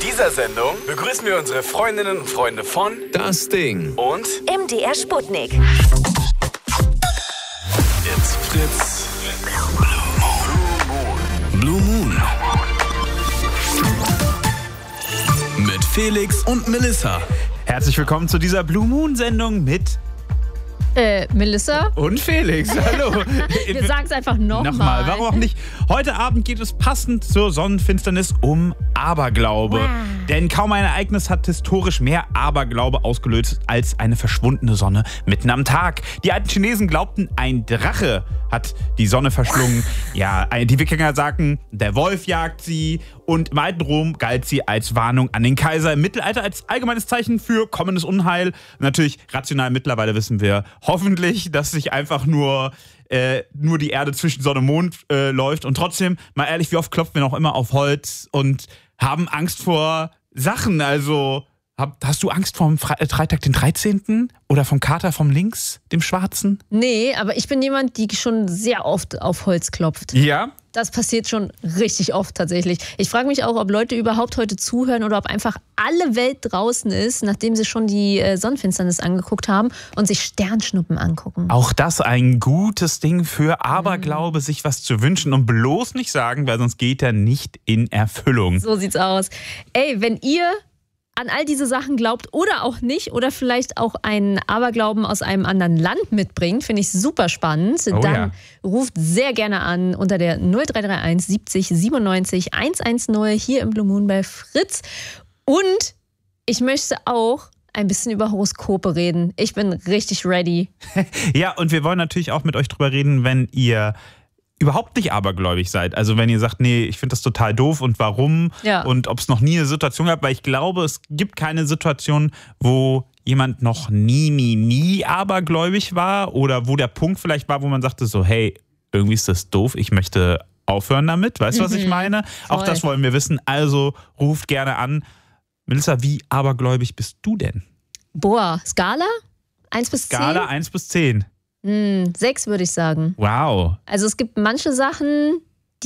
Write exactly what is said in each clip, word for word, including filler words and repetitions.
dieser Sendung begrüßen wir unsere Freundinnen und Freunde von Das Ding und M D R Sputnik. It's Fritz. Blue Moon. Mit Felix und Melissa. Herzlich willkommen zu dieser Blue Moon Sendung mit Äh, Melissa? und Felix. Hallo. Wir sagen es einfach nochmal. Nochmal, warum auch nicht? Heute Abend geht es passend zur Sonnenfinsternis um Aberglaube. Wow. Denn kaum ein Ereignis hat historisch mehr Aberglaube ausgelöst als eine verschwundene Sonne mitten am Tag. Die alten Chinesen glaubten, ein Drache hat die Sonne verschlungen. Ja, die Wikinger sagten, der Wolf jagt sie. Und im alten Rom galt sie als Warnung an den Kaiser. Im Mittelalter als allgemeines Zeichen für kommendes Unheil. Natürlich rational mittlerweile wissen wir hoffentlich, dass sich einfach nur, äh, nur die Erde zwischen Sonne und Mond äh, läuft. Und trotzdem, mal ehrlich, wie oft klopfen wir noch immer auf Holz und haben Angst vor Sachen? Also, hab, hast du Angst vom Fre- äh, Freitag den dreizehnten? Oder vom Kater vom Links, dem Schwarzen? Nee, aber ich bin jemand, die schon sehr oft auf Holz klopft. Ja. Das passiert schon richtig oft tatsächlich. Ich frage mich auch, ob Leute überhaupt heute zuhören oder ob einfach alle Welt draußen ist, nachdem sie schon die äh, Sonnenfinsternis angeguckt haben und sich Sternschnuppen angucken. Auch das ein gutes Ding für Aberglaube, sich was zu wünschen und bloß nicht sagen, weil sonst geht er nicht in Erfüllung. So sieht's aus. Ey, wenn ihr an all diese Sachen glaubt oder auch nicht oder vielleicht auch einen Aberglauben aus einem anderen Land mitbringt, finde ich super spannend. Oh, Dann ja. ruft sehr gerne an unter der null drei drei eins siebzig siebenundneunzig hundertzehn hier im Blue Moon bei Fritz. Und ich möchte auch ein bisschen über Horoskope reden. Ich bin richtig ready. Ja, und wir wollen natürlich auch mit euch drüber reden, wenn ihr überhaupt nicht abergläubig seid. Also wenn ihr sagt, nee, ich finde das total doof und warum Ja. und ob es noch nie eine Situation gab, weil ich glaube, es gibt keine Situation, wo jemand noch nie, nie, nie abergläubig war oder wo der Punkt vielleicht war, wo man sagte so, hey, irgendwie ist das doof, ich möchte aufhören damit. Weißt du, was ich meine? Auch voll. das wollen wir wissen. Also ruft gerne an. Melissa, wie abergläubig bist du denn? Boah, Skala? eins bis zehn? Skala eins bis zehn. Hm, sechs würde ich sagen. Wow. Also es gibt manche Sachen,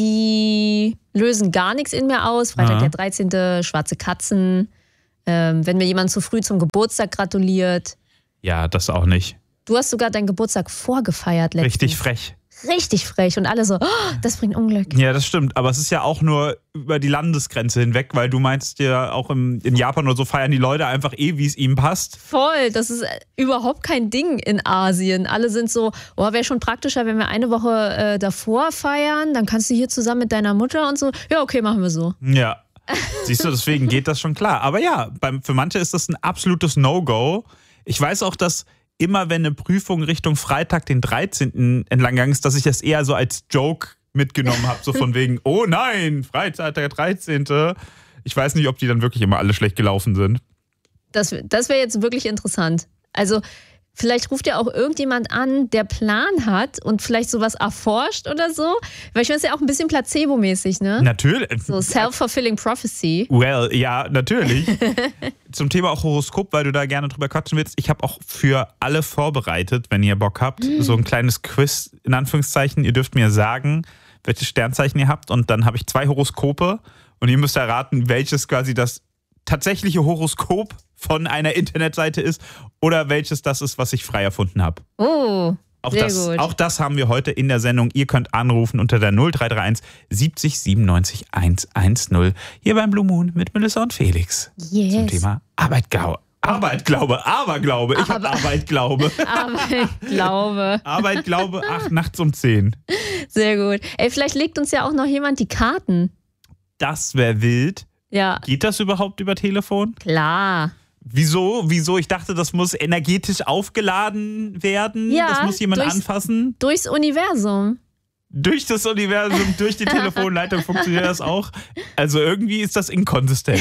die lösen gar nichts in mir aus. Freitag Ja. der dreizehnte, schwarze Katzen. Ähm, wenn mir jemand zu früh zum Geburtstag gratuliert. Ja, das auch nicht. Du hast sogar deinen Geburtstag vorgefeiert letztens. Richtig frech. Richtig frech. Und alle so, oh, das bringt Unglück. Ja, das stimmt. Aber es ist ja auch nur über die Landesgrenze hinweg, weil du meinst ja auch im, in Japan oder so feiern die Leute einfach eh, wie es ihnen passt. Voll, das ist überhaupt kein Ding in Asien. Alle sind so, oh, wäre schon praktischer, wenn wir eine Woche äh, davor feiern. Dann kannst du hier zusammen mit deiner Mutter und so. Ja, okay, machen wir so. Ja. Siehst du, deswegen geht das schon klar. Aber ja, beim, für manche ist das ein absolutes No-Go. Ich weiß auch, dass immer wenn eine Prüfung Richtung Freitag den dreizehnten entlang gegangen ist, dass ich das eher so als Joke mitgenommen habe. So von wegen, oh nein, Freitag der dreizehnte. Ich weiß nicht, ob die dann wirklich immer alle schlecht gelaufen sind. Das, das wäre jetzt wirklich interessant. Also vielleicht ruft ja auch irgendjemand an, der Plan hat und vielleicht sowas erforscht oder so. Weil ich meine, es ist ja auch ein bisschen placebo-mäßig, ne? Natürlich. So self-fulfilling prophecy. Well, ja, natürlich. Zum Thema auch Horoskop, weil du da gerne drüber quatschen willst. Ich habe auch für alle vorbereitet, wenn ihr Bock habt, so ein kleines Quiz in Anführungszeichen. Ihr dürft mir sagen, welches Sternzeichen ihr habt und dann habe ich zwei Horoskope und ihr müsst erraten, welches quasi das tatsächliche Horoskop von einer Internetseite ist oder welches das ist, was ich frei erfunden habe. Oh, Auch sehr das, gut. auch das haben wir heute in der Sendung. Ihr könnt anrufen unter der null drei drei eins siebzig siebenundneunzig hundertzehn hier beim Blue Moon mit Melissa und Felix. Yes. Zum Thema Arbeitglaube. Arbeitglaube, Aberglaube. Ich habe Aber- Arbeitglaube. Aber ich glaube. Arbeitglaube, ach, nachts um zehn. Sehr gut. Ey, vielleicht legt uns ja auch noch jemand die Karten. Das wäre wild. Ja, Geht das überhaupt über Telefon? klar. Wieso? Wieso? Ich dachte, das muss energetisch aufgeladen werden. Ja, das muss jemand durchs- anfassen. Durchs Universum. Durch das Universum, durch die Telefonleitung funktioniert das auch. Also irgendwie ist das inkonsistent.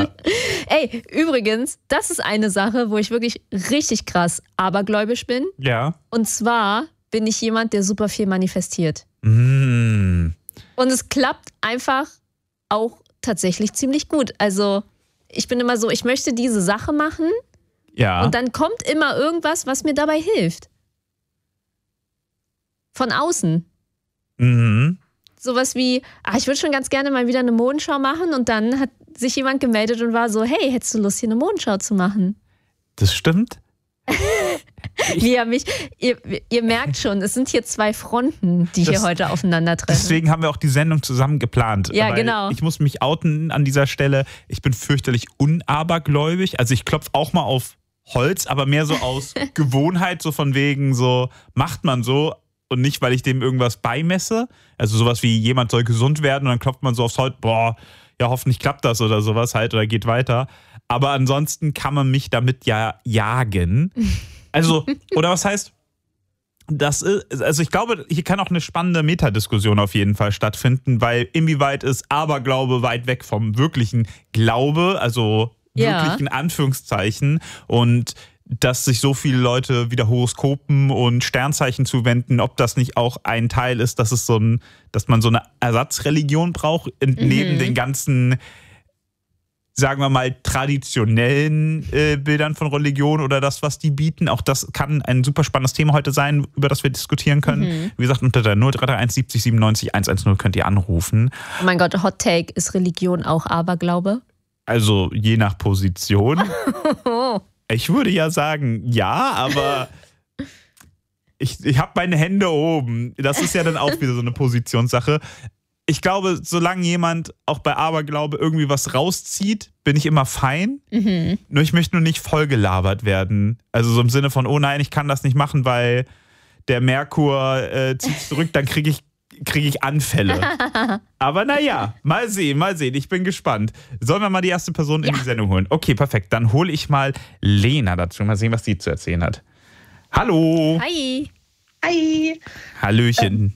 Ey, übrigens, das ist eine Sache, wo ich wirklich richtig krass abergläubisch bin. Ja. Und zwar bin ich jemand, der super viel manifestiert. Mm. Und es klappt einfach auch tatsächlich ziemlich gut. Also ich bin immer so, ich möchte diese Sache machen Ja. und dann kommt immer irgendwas, was mir dabei hilft. Von außen. Mhm. Sowas wie, ah, ich würde schon ganz gerne mal wieder eine Modenschau machen und dann hat sich jemand gemeldet und war so, hey, hättest du Lust, hier eine Mondschau zu machen? Das stimmt. Ja, mich, ihr, ihr merkt schon, es sind hier zwei Fronten, die Das- hier heute aufeinandertreffen. Deswegen haben wir auch die Sendung zusammen geplant. Ja, weil genau. Ich muss mich outen an dieser Stelle. Ich bin fürchterlich unabergläubig. Also ich klopfe auch mal auf Holz, aber mehr so aus Gewohnheit, so von wegen so, macht man so und nicht, weil ich dem irgendwas beimesse. Also sowas wie, jemand soll gesund werden und dann klopft man so aufs Holz, boah, ja, hoffentlich klappt das oder sowas halt oder geht weiter. Aber ansonsten kann man mich damit ja jagen. Also, oder was heißt, das ist, also ich glaube, hier kann auch eine spannende Metadiskussion auf jeden Fall stattfinden, weil inwieweit ist Aberglaube weit weg vom wirklichen Glaube, also Ja. wirklich in Anführungszeichen, und dass sich so viele Leute wieder Horoskopen und Sternzeichen zuwenden, ob das nicht auch ein Teil ist, dass es so ein, dass man so eine Ersatzreligion braucht, in, neben den ganzen, sagen wir mal, traditionellen äh, Bildern von Religion oder das, was die bieten. Auch das kann ein super spannendes Thema heute sein, über das wir diskutieren können. Wie gesagt, unter der null drei drei eins siebzig siebenundneunzig hundertzehn könnt ihr anrufen. Oh mein Gott, Hot Take, ist Religion auch Aberglaube? Also je nach Position. Ich würde ja sagen, ja, aber ich, ich habe meine Hände oben. Das ist ja dann auch wieder so eine Positionssache. Ich glaube, solange jemand auch bei Aberglaube irgendwie was rauszieht, bin ich immer fein. Mhm. Nur ich möchte nur nicht vollgelabert werden. Also so im Sinne von, oh nein, ich kann das nicht machen, weil der Merkur äh, zieht zurück, dann kriege ich, krieg ich Anfälle. Aber naja, mal sehen, mal sehen. Ich bin gespannt. Sollen wir mal die erste Person in die Sendung holen? Okay, perfekt. Dann hole ich mal Lena dazu. Mal sehen, was die zu erzählen hat. Hallo. Hi. Hi. Hallöchen.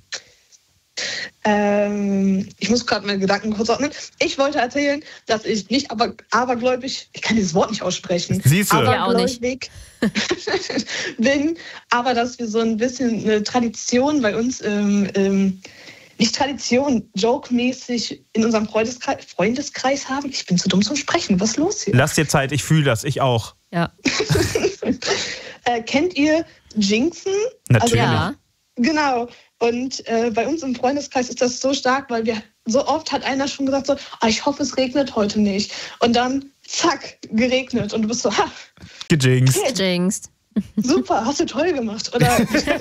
Ähm, ich muss gerade meine Gedanken kurz ordnen. Ich wollte erzählen, dass ich nicht aber, abergläubig, ich kann dieses Wort nicht aussprechen, Siehst du? Ja, auch nicht. abergläubig bin, aber dass wir so ein bisschen eine Tradition bei uns, ähm, ähm, nicht Tradition, joke-mäßig in unserem Freundeskreis, Freundeskreis haben. Ich bin zu dumm zum Sprechen. Was ist los hier? Lass dir Zeit, ich fühle das. Ich auch. Ja. äh, kennt ihr Jinxen? Natürlich. Ja. Genau. Und äh, bei uns im Freundeskreis ist das so stark, weil wir so oft hat einer schon gesagt so, ah, ich hoffe, es regnet heute nicht. Und dann, zack, geregnet. Und du bist so, ha, Gejinxt. Jinxed. super, hast du toll gemacht. Oder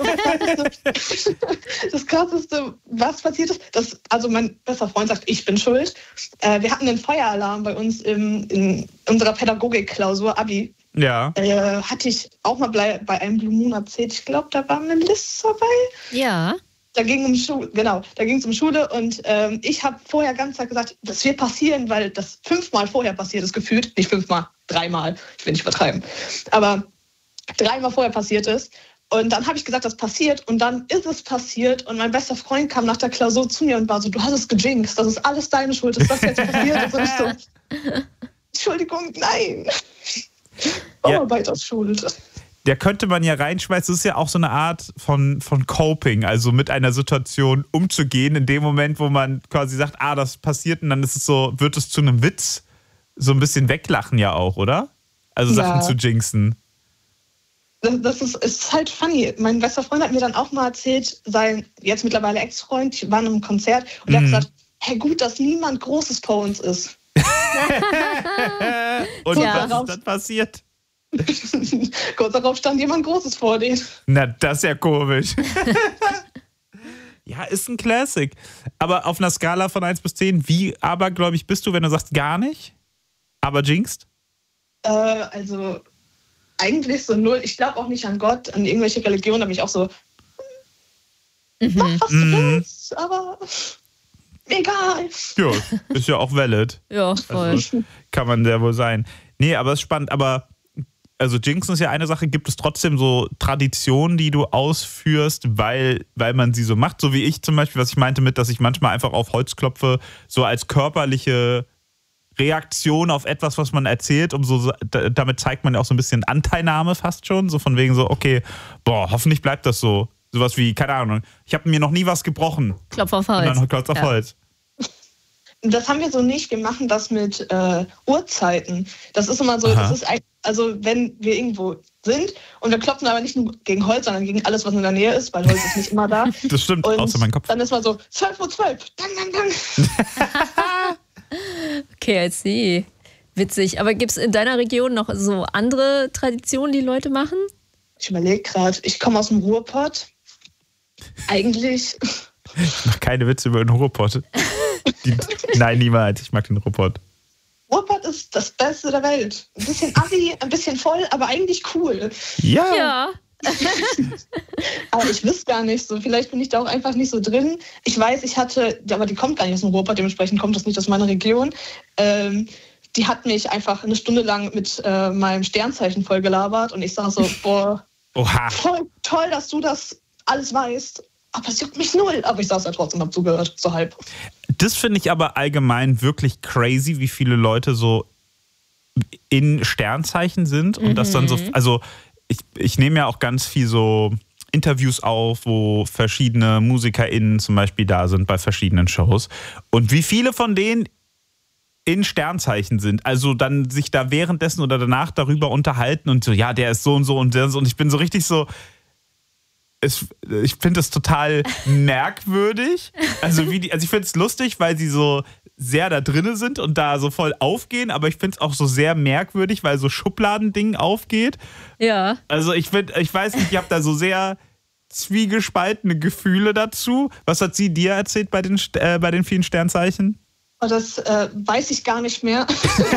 das Krasseste, was passiert ist, dass, also mein bester Freund sagt, ich bin schuld. Äh, wir hatten einen Feueralarm bei uns im, in unserer Pädagogikklausur, Abi. Ja. Äh, hatte ich auch mal bei, bei einem Blue Moon erzählt. Ich glaube, da war Melissa dabei. Ja. Da ging um Schule, genau, da ging es um Schule und ähm, ich habe vorher ganz Tag gesagt, das wird passieren, weil das fünfmal vorher passiert ist, gefühlt. Nicht fünfmal, dreimal, ich will nicht übertreiben. Aber dreimal vorher passiert ist. Und dann habe ich gesagt, das passiert und dann ist es passiert und mein bester Freund kam nach der Klausur zu mir und war so, du hast es gejinxt, das ist alles deine Schuld, ist das jetzt passiert? Und ich so, Entschuldigung, nein. Bauarbeit aus Schuld. Der könnte man ja reinschmeißen. Das ist ja auch so eine Art von, von Coping, also mit einer Situation umzugehen, in dem Moment, wo man quasi sagt, ah, das passiert und dann ist es so, wird es zu einem Witz, so ein bisschen weglachen ja auch, oder? Also Sachen Ja. zu jinxen. Das, das ist, ist halt funny. Mein bester Freund hat mir dann auch mal erzählt, sein jetzt mittlerweile Ex-Freund, die waren im Konzert und der Mhm. hat gesagt, hey gut, dass niemand Großes vor uns ist. Und Ja. was ist dann passiert? Kurz darauf stand jemand Großes vor denen. Na, das ist ja komisch. Ja, ist ein Classic. Aber auf einer Skala von eins bis zehn, wie abergläubig bist du, wenn du sagst gar nicht? Aber jinxed? Äh, also eigentlich so null. Ich glaube auch nicht an Gott, an irgendwelche Religionen. Da bin ich auch so, mach was du Mhm. willst, aber egal. Ja, ist ja auch valid. Ja, voll. Also, kann man der wohl sein. Nee, aber es ist spannend. Aber also Jinxen ist ja eine Sache. Gibt es trotzdem so Traditionen, die du ausführst, weil, weil man sie so macht? So wie ich zum Beispiel, was ich meinte mit, dass ich manchmal einfach auf Holz klopfe, so als körperliche Reaktion auf etwas, was man erzählt. Um so, damit zeigt man ja auch so ein bisschen Anteilnahme fast schon. So von wegen so, okay, boah, hoffentlich bleibt das so. Sowas wie, keine Ahnung, ich habe mir noch nie was gebrochen. Klopf auf Und Holz. dann klopft auf Ja. Holz. Das haben wir so nicht. Wir machen das mit äh, Uhrzeiten. Das ist immer so, Aha. das ist ein, also wenn wir irgendwo sind und wir klopfen aber nicht nur gegen Holz, sondern gegen alles, was in der Nähe ist, weil Holz ist nicht immer da. Das stimmt, Und außer mein Kopf. dann ist mal so zwölf Uhr zwölf. Dang, dang, dang. Okay, I see. Witzig. Aber gibt es in deiner Region noch so andere Traditionen, die Leute machen? Ich überlege gerade, ich komme aus dem Ruhrpott. Eigentlich. Ich mache keine Witze über den Ruhrpott. Die, nein, niemals. Ich mag den Ruhrpott. Ruhrpott ist das Beste der Welt. Ein bisschen assi, ein bisschen voll, aber eigentlich cool. Ja. Ja. Aber ich wüsste gar nicht so. Vielleicht bin ich da auch einfach nicht so drin. Ich weiß, ich hatte, aber die kommt gar nicht aus dem Ruhrpott, dementsprechend kommt das nicht aus meiner Region. Ähm, die hat mich einfach eine Stunde lang mit äh, meinem Sternzeichen voll gelabert und ich sag so, boah, Oha. voll toll, dass du das alles weißt. Aber es juckt mich null. Aber ich saß da trotzdem, hab zugehört, so halb. Das finde ich aber allgemein wirklich crazy, wie viele Leute so in Sternzeichen sind und mhm. das dann so, also ich, ich nehme ja auch ganz viel so Interviews auf, wo verschiedene MusikerInnen zum Beispiel da sind bei verschiedenen Shows und wie viele von denen in Sternzeichen sind, also dann sich da währenddessen oder danach darüber unterhalten und so, ja, der ist so und so und der so und ich bin so richtig so, es, ich finde das total merkwürdig, also wie die, also ich finde es lustig, weil sie so sehr da drinne sind und da so voll aufgehen, aber ich finde es auch so sehr merkwürdig, weil so Schubladending aufgeht. Ja. Also ich finde, ich weiß nicht, ich habe da so sehr zwiegespaltene Gefühle dazu. Was hat sie dir erzählt bei den, äh, bei den vielen Sternzeichen? Oh, das äh, weiß ich gar nicht mehr.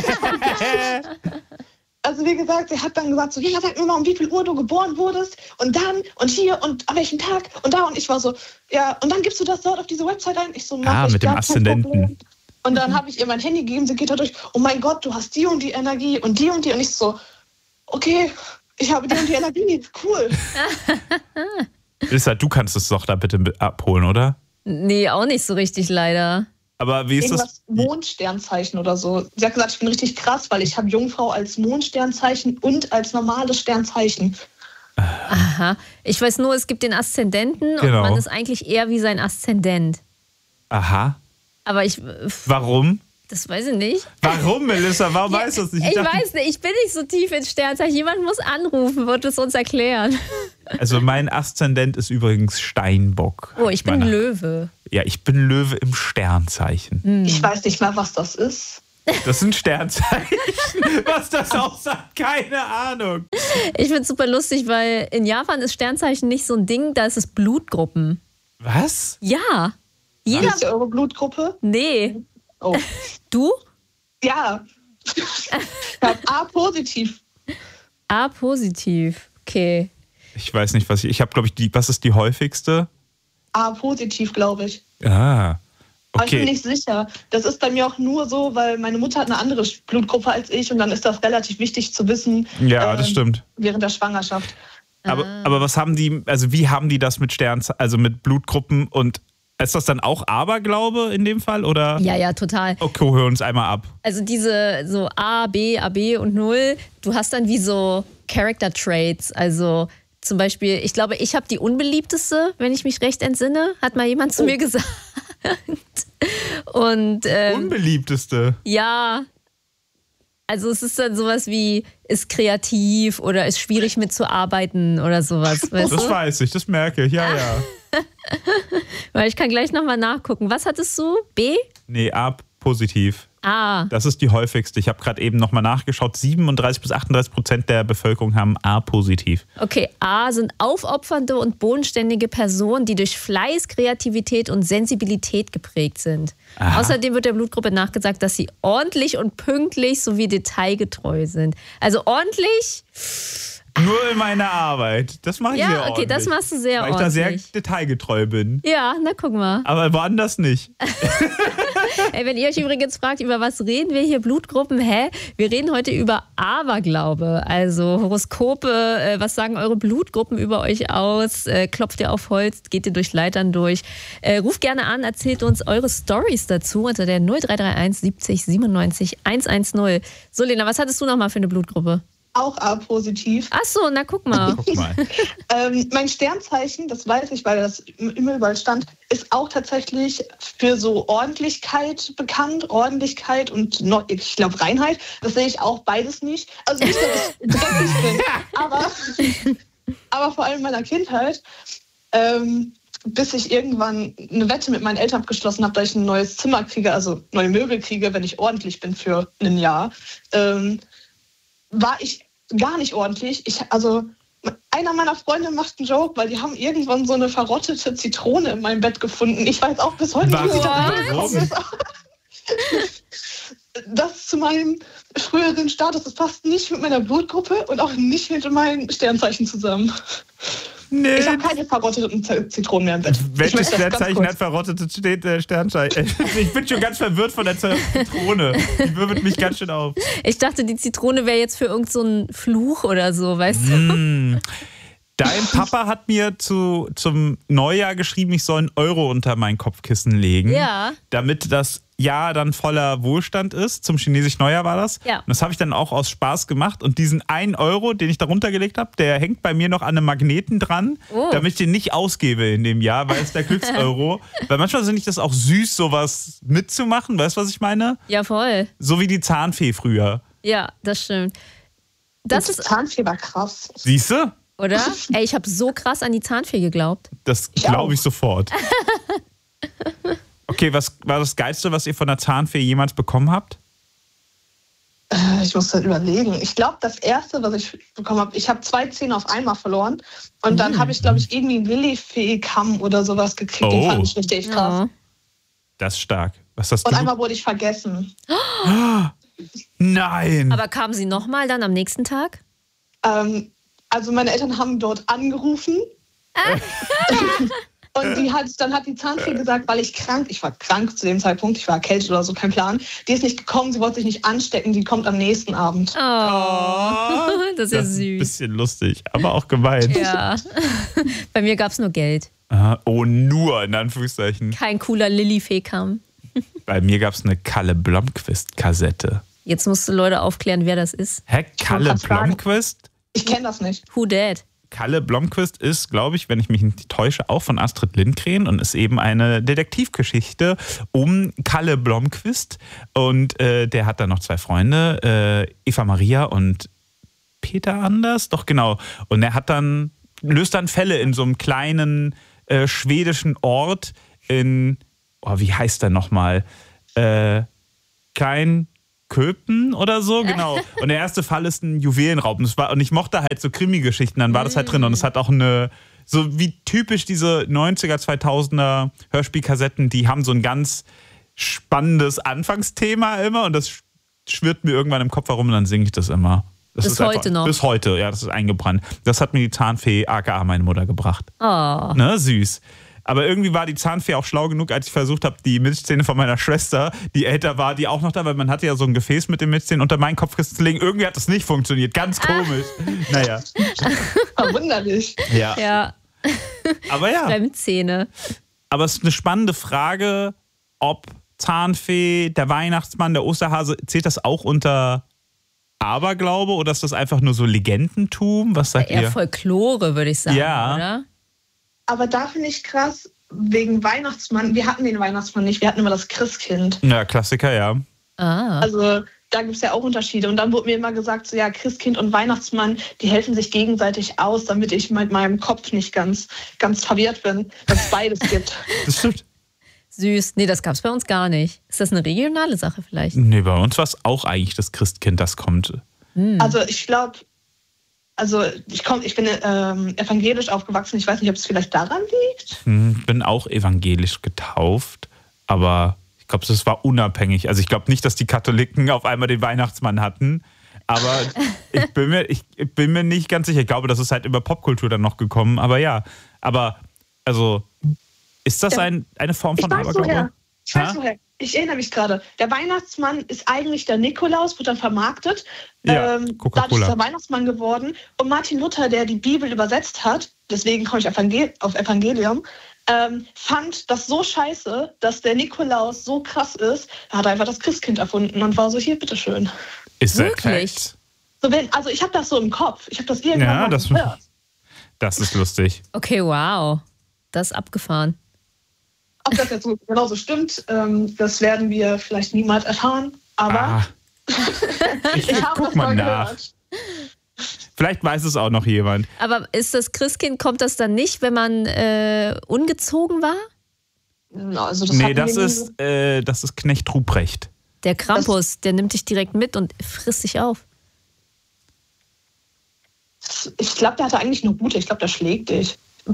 Also wie gesagt, sie hat dann gesagt, so, ja, sag mir mal, um wie viel Uhr du geboren wurdest und dann und hier und an welchem Tag und da und ich war so, ja, und dann gibst du das dort auf diese Website ein. Ich so, mach ah, ich mit dem Aszendenten. Und dann habe ich ihr mein Handy gegeben, sie geht da durch, oh mein Gott, du hast die und die Energie und die und die und ich so, okay, ich habe die und die Energie, cool. Lisa, du kannst es doch da bitte abholen, oder? Nee, auch nicht so richtig leider. Aber wie ist Irgendwas das? Mondsternzeichen oder so. Sie hat gesagt, ich bin richtig krass, weil ich habe Jungfrau als Mondsternzeichen und als normales Sternzeichen. Aha. Ich weiß nur, es gibt den Aszendenten Genau. und man ist eigentlich eher wie sein Aszendent. Aha. Aber ich... Warum? Das weiß ich nicht. Warum, Melissa? Warum Ja, weißt du das nicht? Ich, ich dachte, weiß nicht, ich bin nicht so tief ins Sternzeichen. Jemand muss anrufen, wird es uns erklären. Also mein Aszendent ist übrigens Steinbock. Oh, ich bin Meine- Löwe. Ja, ich bin Löwe im Sternzeichen. Ich weiß nicht mehr, was das ist. Das ist ein Sternzeichen. Was das aussagt, keine Ahnung. Ich finde es super lustig, weil in Japan ist Sternzeichen nicht so ein Ding, da ist es Blutgruppen. Was? Ja. Wie Jeder. ist ja eure Blutgruppe? Nee. Oh. Du? Ja. Ich habe A positiv. A positiv. Okay. Ich weiß nicht, was ich. Ich habe, glaube ich, die. Was ist die häufigste? A positiv, glaube ich. Ah. Aber ich bin Okay. nicht sicher. Das ist bei mir auch nur so, weil meine Mutter hat eine andere Blutgruppe als ich und dann ist das relativ wichtig zu wissen. Ja, das ähm, stimmt. Während der Schwangerschaft. Aber, aber was haben die, also wie haben die das mit Sternzeichen, also mit Blutgruppen und ist das dann auch Aberglaube in dem Fall oder? Ja, ja, total. Okay, hör uns einmal ab. Also diese so A, B, A B und null, du hast dann wie so Character Traits. Also zum Beispiel, ich glaube, ich habe die unbeliebteste, wenn ich mich recht entsinne, hat mal jemand zu Oh. mir gesagt. Und ähm, Unbeliebteste. ja, also es ist dann sowas wie, ist kreativ oder ist schwierig mitzuarbeiten oder sowas. Weißt Das du? weiß ich, das merke ich, ja, ja. Weil ich kann gleich nochmal nachgucken. Was hattest du? B? Nee, A positiv. A. Das ist die häufigste. Ich habe gerade eben nochmal nachgeschaut. siebenunddreißig bis achtunddreißig Prozent der Bevölkerung haben A positiv. Okay, A sind aufopfernde und bodenständige Personen, die durch Fleiß, Kreativität und Sensibilität geprägt sind. Aha. Außerdem wird der Blutgruppe nachgesagt, dass sie ordentlich und pünktlich sowie detailgetreu sind. Also ordentlich, Nur in meiner Arbeit. Das mache ich sehr ja, ordentlich. okay, das machst du sehr Weil ich da sehr ordentlich. detailgetreu bin. Ja, na guck mal. Aber woanders nicht. Ey, wenn ihr euch übrigens fragt, über was reden wir hier, Blutgruppen, hä? Wir reden heute über Aberglaube, also Horoskope, äh, was sagen eure Blutgruppen über euch aus? Äh, klopft ihr auf Holz, geht ihr durch Leitern durch? Äh, ruft gerne an, erzählt uns eure Stories dazu unter der null drei drei eins siebzig siebenundneunzig hundertzehn. So, Lena, was hattest du nochmal für eine Blutgruppe? Auch A positiv. Ach so, na guck mal. Guck mal. Ähm, mein Sternzeichen, das weiß ich, weil das immer überall stand, ist auch tatsächlich für so Ordentlichkeit bekannt. Ordentlichkeit und no, ich glaube Reinheit. Das sehe ich auch beides nicht. Also nicht, dass ich dreckig bin, aber, aber vor allem in meiner Kindheit. Ähm, bis ich irgendwann eine Wette mit meinen Eltern abgeschlossen habe, dass ich ein neues Zimmer kriege, also neue Möbel kriege, wenn ich ordentlich bin für ein Jahr, ähm, war ich gar nicht ordentlich. Ich, also einer meiner Freunde macht einen Joke, weil die haben irgendwann so eine verrottete Zitrone in meinem Bett gefunden. Ich weiß auch bis heute nicht, wie das ist. Das zu meinem früheren Status, das passt nicht mit meiner Blutgruppe und auch nicht mit meinem Sternzeichen zusammen. Nee. Ich habe keine verrotteten Z- Zitronen mehr im Bett. Welches Sternzeichen hat verrottetes steht, äh, Sternzeichen? Ich bin schon ganz verwirrt von der Zitrone. Die wirbelt mich ganz schön auf. Ich dachte, die Zitrone wäre jetzt für irgend so einen Fluch oder so, weißt du? Mm. Dein Papa hat mir zu, zum Neujahr geschrieben, ich soll einen Euro unter mein Kopfkissen legen. Ja. Damit das Jahr dann voller Wohlstand ist. Zum chinesischen Neujahr war das. Ja. Und das habe ich dann auch aus Spaß gemacht. Und diesen einen Euro, den ich da runtergelegt habe, der hängt bei mir noch an einem Magneten dran, oh. damit ich den nicht ausgebe in dem Jahr, weil es der Glückseuro. Weil manchmal finde ich das auch süß, sowas mitzumachen. Weißt du, was ich meine? Ja, voll. So wie die Zahnfee früher. Ja, das stimmt. Das das ist, Zahnfee war krass. Siehst du? oder? Ey, ich habe so krass an die Zahnfee geglaubt. Das Ich glaube auch. ich sofort. Okay, was war das Geilste, was ihr von der Zahnfee jemals bekommen habt? Äh, Ich muss halt überlegen. Ich glaube, das Erste, was ich bekommen habe, ich habe zwei Zähne auf einmal verloren. Und dann habe ich, glaube ich, irgendwie einen Lilifee-Kamm oder sowas gekriegt. Den Oh. fand ich richtig krass. Ja. Das ist stark. Was hast Und du? einmal wurde ich vergessen. Nein! Aber kamen sie nochmal dann am nächsten Tag? Ähm, also meine Eltern haben dort angerufen. Und die hat, dann hat die Zahnfee gesagt, weil ich krank, ich war krank zu dem Zeitpunkt, ich war erkältet oder so, kein Plan. Die ist nicht gekommen, sie wollte sich nicht anstecken, die kommt am nächsten Abend. Oh, das ist ja das ist ein süß. bisschen lustig, aber auch gemein. Ja. Bei mir gab es nur Geld. Ah, oh, nur in Anführungszeichen. Kein cooler Lillifee-Kamm. Bei mir gab es eine Kalle Blomqvist-Kassette. Jetzt musst du Leute aufklären, wer das ist. Hä, Kalle grad fragen. Blomqvist? Ich kenne das nicht. Who dat? Kalle Blomqvist ist, glaube ich, wenn ich mich nicht täusche, auch von Astrid Lindgren und ist eben eine Detektivgeschichte um Kalle Blomqvist. Und äh, der hat dann noch zwei Freunde, äh, Eva Maria und Peter Anders, doch genau. Und er hat dann, löst dann Fälle in so einem kleinen äh, schwedischen Ort in, oh, wie heißt der nochmal? Äh, Klein... Köpen oder so, genau. Und der erste Fall ist ein Juwelenraub. Und, es war, und ich mochte halt so Krimi-Geschichten, dann war das halt drin. Und es hat auch eine, so wie typisch diese neunziger, zweitausender Hörspielkassetten, die haben so ein ganz spannendes Anfangsthema immer und das schwirrt mir irgendwann im Kopf herum und dann singe ich das immer. Das Bis ist einfach, heute noch. Bis heute, ja, das ist eingebrannt. Das hat mir die Zahnfee, aka meine Mutter, gebracht. Oh. Ne, süß. Aber irgendwie war die Zahnfee auch schlau genug, als ich versucht habe, die Milchzähne von meiner Schwester, die älter war, die auch noch da, weil man hatte ja so ein Gefäß mit den Milchzähnen unter meinen Kopfkissen zu legen. Irgendwie hat das nicht funktioniert. Ganz komisch. Naja. Verwunderlich. Ja. Ja, Aber ja. Fremdzähne. Aber es ist eine spannende Frage, ob Zahnfee, der Weihnachtsmann, der Osterhase, zählt das auch unter Aberglaube oder ist das einfach nur so Legendentum? Was sagt Eher ihr? Folklore, würde ich sagen, Ja. oder? Aber da finde ich krass, wegen Weihnachtsmann, wir hatten den Weihnachtsmann nicht, wir hatten immer das Christkind. Ja, Klassiker, ja. Ah. Also da gibt es ja auch Unterschiede. Und dann wurde mir immer gesagt, so ja, Christkind und Weihnachtsmann, die helfen sich gegenseitig aus, damit ich mit meinem Kopf nicht ganz, ganz verwirrt bin, dass es beides gibt. Das stimmt. Süß. Nee, das gab's bei uns gar nicht. Ist das eine regionale Sache vielleicht? Nee, bei uns war es auch eigentlich das Christkind, das kommt. Also ich glaube, also ich, komm, ich bin ähm, evangelisch aufgewachsen. Ich weiß nicht, ob es vielleicht daran liegt. Hm, bin auch evangelisch getauft, aber ich glaube, das war unabhängig. Also ich glaube nicht, dass die Katholiken auf einmal den Weihnachtsmann hatten, aber ich bin mir, ich bin mir nicht ganz sicher. Ich glaube, das ist halt über Popkultur dann noch gekommen, aber ja. Aber, also, ist das Ja. ein, eine Form Ich von weiß Aberglaube? woher. Ich weiß Ha? woher. Ich erinnere mich gerade. Der Weihnachtsmann ist eigentlich der Nikolaus, wird dann vermarktet. Ja, ähm, Coca-Cola. Dadurch ist er Weihnachtsmann geworden. Und Martin Luther, der die Bibel übersetzt hat, deswegen komme ich Evangel- auf Evangelium, ähm, fand das so scheiße, dass der Nikolaus so krass ist, er hat einfach das Christkind erfunden und war so, hier, bitteschön. Ist der Wirklich? Fact? So, wenn, also ich habe das so im Kopf. Ich habe das irgendwann Ja, mal das- gehört. Das ist lustig. Okay, wow. Das ist abgefahren. Ob das jetzt so genauso stimmt, ähm, das werden wir vielleicht niemals erfahren. Aber Ah, ich ich habe guck das mal mal nach. gehört. Vielleicht weiß es auch noch jemand. Aber ist das Christkind, kommt das dann nicht, wenn man äh, ungezogen war? Ja, also das Nee, hatten das wir nie ist, äh, das ist Knecht Ruprecht. Der Krampus, der nimmt dich direkt mit und frisst dich auf. so. Ich glaube, der hatte eigentlich nur Gute. Ich glaube, der schlägt dich.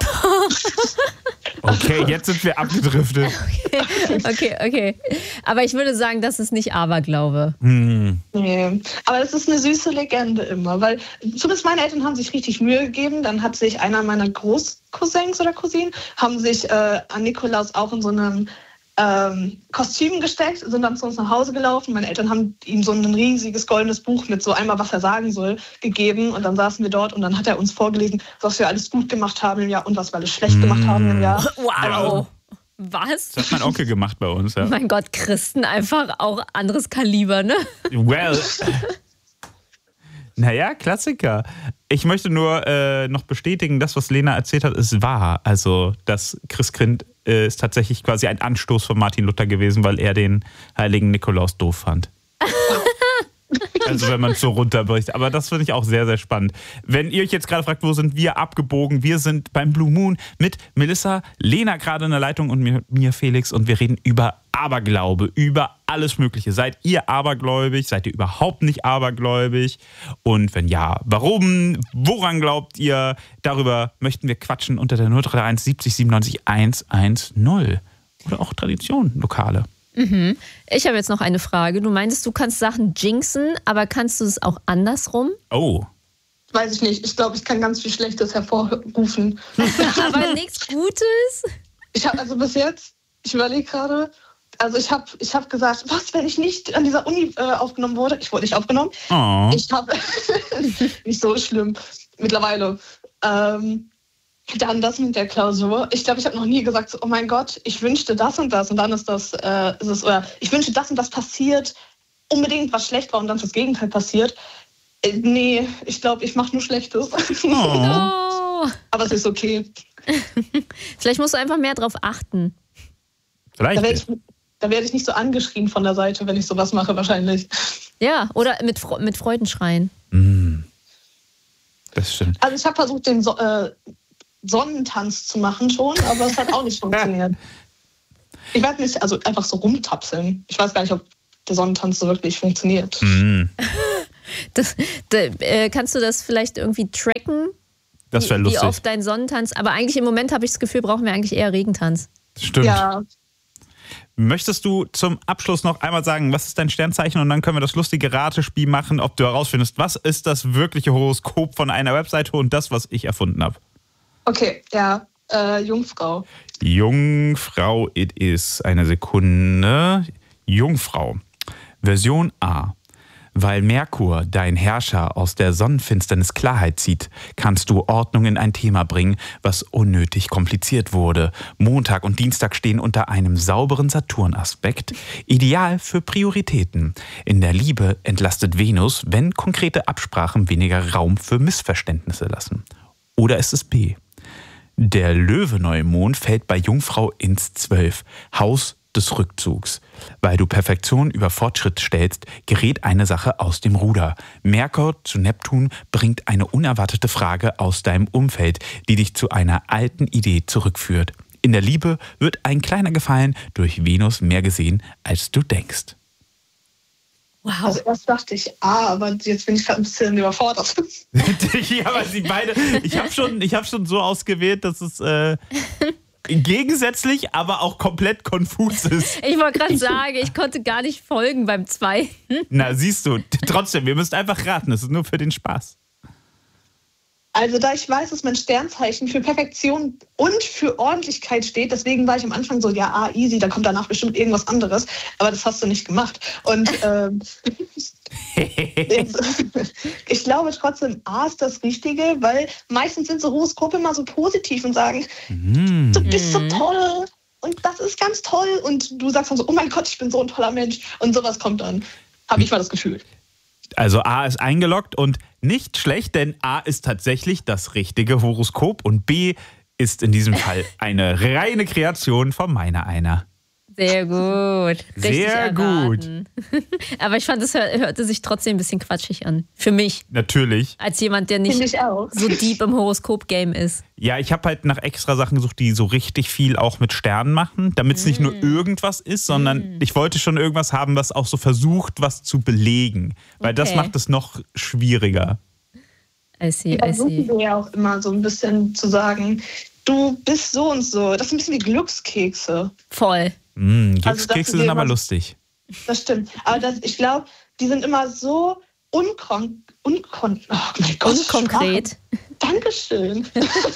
Okay, jetzt sind wir abgedriftet. Okay, okay. Aber ich würde sagen, das ist nicht Aberglaube. Hm. Nee. Aber das ist eine süße Legende immer, weil zumindest meine Eltern haben sich richtig Mühe gegeben. Dann hat sich einer meiner Großcousins oder Cousinen haben sich äh, an Nikolaus auch in so einem ähm, Kostüm gesteckt, sind dann zu uns nach Hause gelaufen. Meine Eltern haben ihm so ein riesiges goldenes Buch mit so einmal, was er sagen soll, gegeben. Und dann saßen wir dort und dann hat er uns vorgelesen, was wir alles gut gemacht haben im Jahr und was wir alles schlecht gemacht haben im Jahr. Wow. Was? Das hat mein Onkel gemacht bei uns, ja. Mein Gott, Christen einfach auch anderes Kaliber, ne? Well. Naja, Klassiker. Ich möchte nur äh, noch bestätigen, das, was Lena erzählt hat, ist wahr. Also das Christkind äh, ist tatsächlich quasi ein Anstoß von Martin Luther gewesen, weil er den heiligen Nikolaus doof fand. Also wenn man es so runterbricht. Aber das finde ich auch sehr, sehr spannend. Wenn ihr euch jetzt gerade fragt, wo sind wir abgebogen? Wir sind beim Blue Moon mit Melissa, Lena gerade in der Leitung und mir, mir Felix. Und wir reden über Aberglaube, über alles Mögliche. Seid ihr abergläubig? Seid ihr überhaupt nicht abergläubig? Und wenn ja, warum? Woran glaubt ihr? Darüber möchten wir quatschen unter der null drei eins siebzig siebenundneunzig hundertzehn. Oder auch Tradition, lokale. Mhm. Ich habe jetzt noch eine Frage. Du meintest, du kannst Sachen jinxen, aber kannst du es auch andersrum? Oh. Weiß ich nicht. Ich glaube, ich kann ganz viel Schlechtes hervorrufen. Aber nichts Gutes? Ich habe also bis jetzt, ich überlege gerade, also ich habe ich hab gesagt, was, wenn ich nicht an dieser Uni äh, aufgenommen wurde? Ich wurde nicht aufgenommen. Oh. Ich habe, nicht so schlimm mittlerweile. Ähm, Dann das mit der Klausur. Ich glaube, ich habe noch nie gesagt, so, oh mein Gott, ich wünschte das und das und dann ist das, äh, ist es, oder ich wünsche das und das passiert, unbedingt was schlecht war und dann das Gegenteil passiert. Äh, nee, ich glaube, ich mache nur Schlechtes. Oh. Aber es ist okay. Vielleicht musst du einfach mehr drauf achten. Da werde Vielleicht. ich, da werd ich nicht so angeschrien von der Seite, wenn ich sowas mache, wahrscheinlich. Ja, oder mit, Fre- mit Freudenschreien. Mm. Das stimmt. Also ich habe versucht, den so äh, Sonnentanz zu machen schon, aber es hat auch nicht funktioniert. Ich weiß nicht, also einfach so rumtapseln. Ich weiß gar nicht, ob der Sonnentanz so wirklich funktioniert. Mm. Das, da, äh, kannst du das vielleicht irgendwie tracken? Das wäre Wie lustig. oft dein Sonnentanz. Aber eigentlich im Moment habe ich das Gefühl, brauchen wir eigentlich eher Regentanz. Stimmt. Ja, Möchtest du zum Abschluss noch einmal sagen, was ist dein Sternzeichen? Und dann können wir das lustige Ratespiel machen, ob du herausfindest, was ist das wirkliche Horoskop von einer Webseite und das, was ich erfunden habe. okay, ja, äh, Jungfrau. Jungfrau, it is. Eine Sekunde. Jungfrau. Version A. Weil Merkur, dein Herrscher, aus der Sonnenfinsternis Klarheit zieht, kannst du Ordnung in ein Thema bringen, was unnötig kompliziert wurde. Montag und Dienstag stehen unter einem sauberen Saturn-Aspekt, ideal für Prioritäten. In der Liebe entlastet Venus, wenn konkrete Absprachen weniger Raum für Missverständnisse lassen. Oder ist es B? Der Löwe-Neumond fällt bei Jungfrau ins Zwölf, Haus des Rückzugs. Weil du Perfektion über Fortschritt stellst, gerät eine Sache aus dem Ruder. Merkur zu Neptun bringt eine unerwartete Frage aus deinem Umfeld, die dich zu einer alten Idee zurückführt. In der Liebe wird ein kleiner Gefallen durch Venus mehr gesehen, als du denkst. Wow. Also erst dachte ich, ah, aber jetzt bin ich gerade ein bisschen überfordert. Ja, aber sie beide, ich habe schon, ich hab schon so ausgewählt, dass es äh, gegensätzlich, aber auch komplett konfus ist. Ich wollte gerade sagen, ich konnte gar nicht folgen beim zweiten. Na, siehst du, trotzdem, wir müssen einfach raten, es ist nur für den Spaß. Also da ich weiß, dass mein Sternzeichen für Perfektion und für Ordentlichkeit steht, deswegen war ich am Anfang so, ja, ah, easy, da kommt danach bestimmt irgendwas anderes. Aber das hast du nicht gemacht. Und ähm, ich glaube trotzdem, A ist das Richtige, weil meistens sind so Horoskope immer so positiv und sagen, Mm. du bist so toll und das ist ganz toll. Und du sagst dann so, oh mein Gott, ich bin so ein toller Mensch. Und sowas kommt dann. Habe ich mal das Gefühl. Also A ist eingeloggt und nicht schlecht, denn A ist tatsächlich das richtige Horoskop und B ist in diesem Fall eine reine Kreation von meiner einer. Sehr gut. Richtig Sehr erraten. gut. Aber ich fand, es hör, hörte sich trotzdem ein bisschen quatschig an. Für mich. Natürlich. Als jemand, der nicht ich auch. so deep im Horoskop-Game ist. Ja, ich habe halt nach extra Sachen gesucht, die so richtig viel auch mit Sternen machen, damit es mm. nicht nur irgendwas ist, sondern mm. ich wollte schon irgendwas haben, was auch so versucht, was zu belegen. Weil okay. das macht es noch schwieriger. I see, I see. versuchen wir ja auch immer so ein bisschen zu sagen, du bist so und so. Das ist ein bisschen wie Glückskekse. Voll. Mm, Glückskekse also, sind aber lustig. Das stimmt. Aber das, ich glaube, die sind immer so unkon unkon oh mein Gott, unkonkret. Sprache. Dankeschön.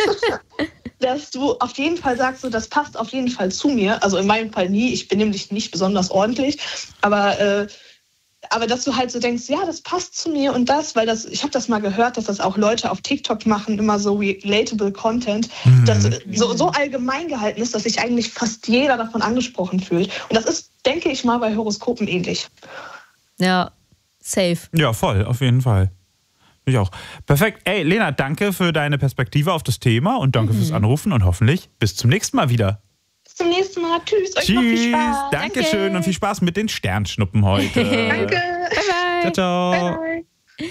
Dass du auf jeden Fall sagst, so, das passt auf jeden Fall zu mir. Also in meinem Fall nie. Ich bin nämlich nicht besonders ordentlich. Aber, äh, aber dass du halt so denkst, ja, das passt zu mir und das, weil das, ich habe das mal gehört, dass das auch Leute auf TikTok machen, immer so relatable Content, mhm. das so, so allgemein gehalten ist, dass sich eigentlich fast jeder davon angesprochen fühlt. Und das ist, denke ich mal, bei Horoskopen ähnlich. Ja, safe. Ja, voll, auf jeden Fall. Ich auch. Perfekt. Ey, Lena, danke für deine Perspektive auf das Thema und danke mhm. fürs Anrufen und hoffentlich bis zum nächsten Mal wieder. Bis zum nächsten Mal. Tschüss. Euch Tschüss. noch viel Spaß. Dankeschön Danke. und viel Spaß mit den Sternschnuppen heute. Danke. Bye, bye. Ciao, ciao. Bye, bye.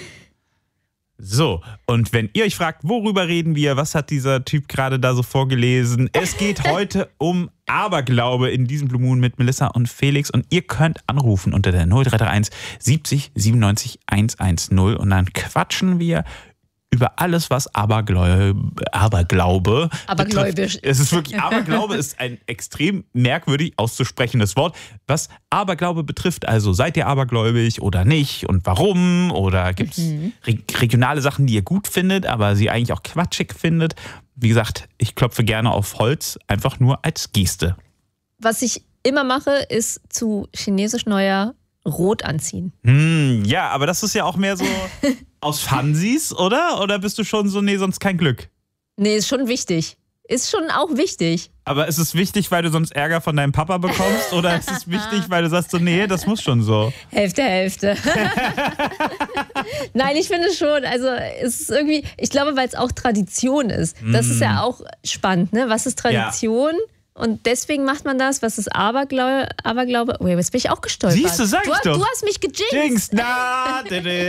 So, und wenn ihr euch fragt, worüber reden wir, was hat dieser Typ gerade da so vorgelesen? Es geht heute um Aberglaube in diesem Blue Moon mit Melissa und Felix und ihr könnt anrufen unter der null drei drei eins siebzig siebenundneunzig hundertzehn und dann quatschen wir über alles, was Abergläube, Aberglaube Abergläubisch. betrifft. Es ist wirklich, Aberglaube ist ein extrem merkwürdig auszusprechendes Wort. Was Aberglaube betrifft, also seid ihr abergläubig oder nicht und warum? Oder gibt es mhm. re- regionale Sachen, die ihr gut findet, aber sie eigentlich auch quatschig findet? Wie gesagt, ich klopfe gerne auf Holz, einfach nur als Geste. Was ich immer mache, ist zu chinesisch Neujahr rot anziehen. Hm, ja, aber das ist ja auch mehr so aus Funsies, oder? Oder bist du schon so, nee, sonst kein Glück? Nee, ist schon wichtig. Ist schon auch wichtig. Aber ist es wichtig, weil du sonst Ärger von deinem Papa bekommst? Oder ist es wichtig, weil du sagst so, nee, das muss schon so? Hälfte, Hälfte. Nein, ich finde schon, also es ist irgendwie, ich glaube, weil es auch Tradition ist. Das mm. ist ja auch spannend, ne? Was ist Tradition? Ja. Und deswegen macht man das. Was ist Aberglaube? Aberglaube? Oh, jetzt bin ich auch gestolpert. Siehst du, sag ich du, doch. Du hast mich gejinxt. Jinx, na,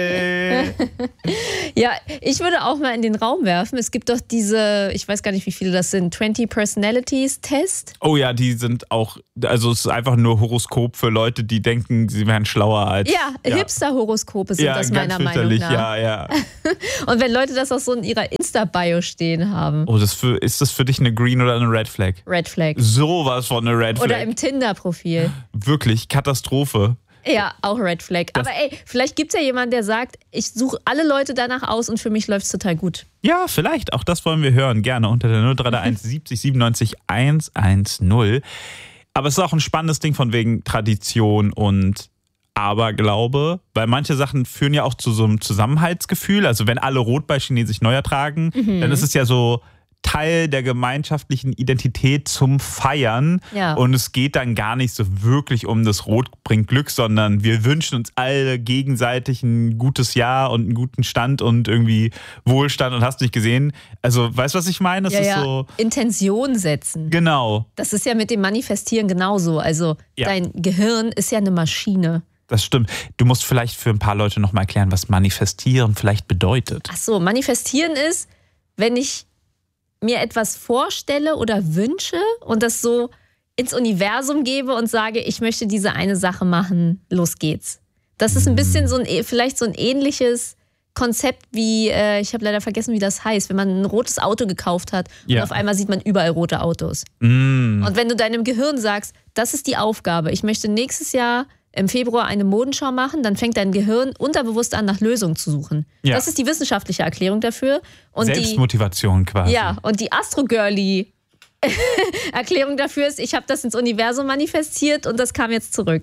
ja, ich würde auch mal in den Raum werfen. Es gibt doch diese, ich weiß gar nicht, wie viele das sind, zwanzig Personalities Test. Oh ja, die sind auch, also es ist einfach nur Horoskop für Leute, die denken, sie wären schlauer als... Ja, ja. Hipster-Horoskope sind ja, das meiner Meinung nach. Ja, ja. Und wenn Leute das auch so in ihrer Insta-Bio stehen haben. Oh, das für, ist das für dich eine Green oder eine Red Flag? Red Flag. Sowas von eine Red Flag. Oder im Tinder-Profil. Wirklich, Katastrophe. Ja, auch Red Flag. Das Aber ey, vielleicht gibt es ja jemanden, der sagt, ich suche alle Leute danach aus und für mich läuft es total gut. Ja, vielleicht. Auch das wollen wir hören. Gerne unter der null drei drei eins siebzig siebenundneunzig hundertzehn. Aber es ist auch ein spannendes Ding von wegen Tradition und Aberglaube, weil manche Sachen führen ja auch zu so einem Zusammenhaltsgefühl. Also wenn alle rot bei Chinesisch Neujahr tragen, mhm. dann ist es ja so Teil der gemeinschaftlichen Identität zum Feiern. Ja. Und es geht dann gar nicht so wirklich um das Rot bringt Glück, sondern wir wünschen uns alle gegenseitig ein gutes Jahr und einen guten Stand und irgendwie Wohlstand und hast nicht gesehen. Also, weißt du, was ich meine? Das ja, ist ja. so Intention setzen. Genau. Das ist ja mit dem Manifestieren genauso. Also, ja. dein Gehirn ist ja eine Maschine. Das stimmt. Du musst vielleicht für ein paar Leute nochmal erklären, was Manifestieren vielleicht bedeutet. Ach so, Manifestieren ist, wenn ich mir etwas vorstelle oder wünsche und das so ins Universum gebe und sage, ich möchte diese eine Sache machen, los geht's. Das ist ein bisschen so ein, vielleicht so ein ähnliches Konzept wie, äh, ich habe leider vergessen, wie das heißt, wenn man ein rotes Auto gekauft hat ja. und auf einmal sieht man überall rote Autos. Mm. Und wenn du deinem Gehirn sagst, das ist die Aufgabe, ich möchte nächstes Jahr im Februar eine Modenschau machen, dann fängt dein Gehirn unterbewusst an, nach Lösungen zu suchen. Ja. Das ist die wissenschaftliche Erklärung dafür. Und Selbstmotivation die, quasi. Ja, und die Astro-Girly Erklärung dafür ist, ich habe das ins Universum manifestiert und das kam jetzt zurück.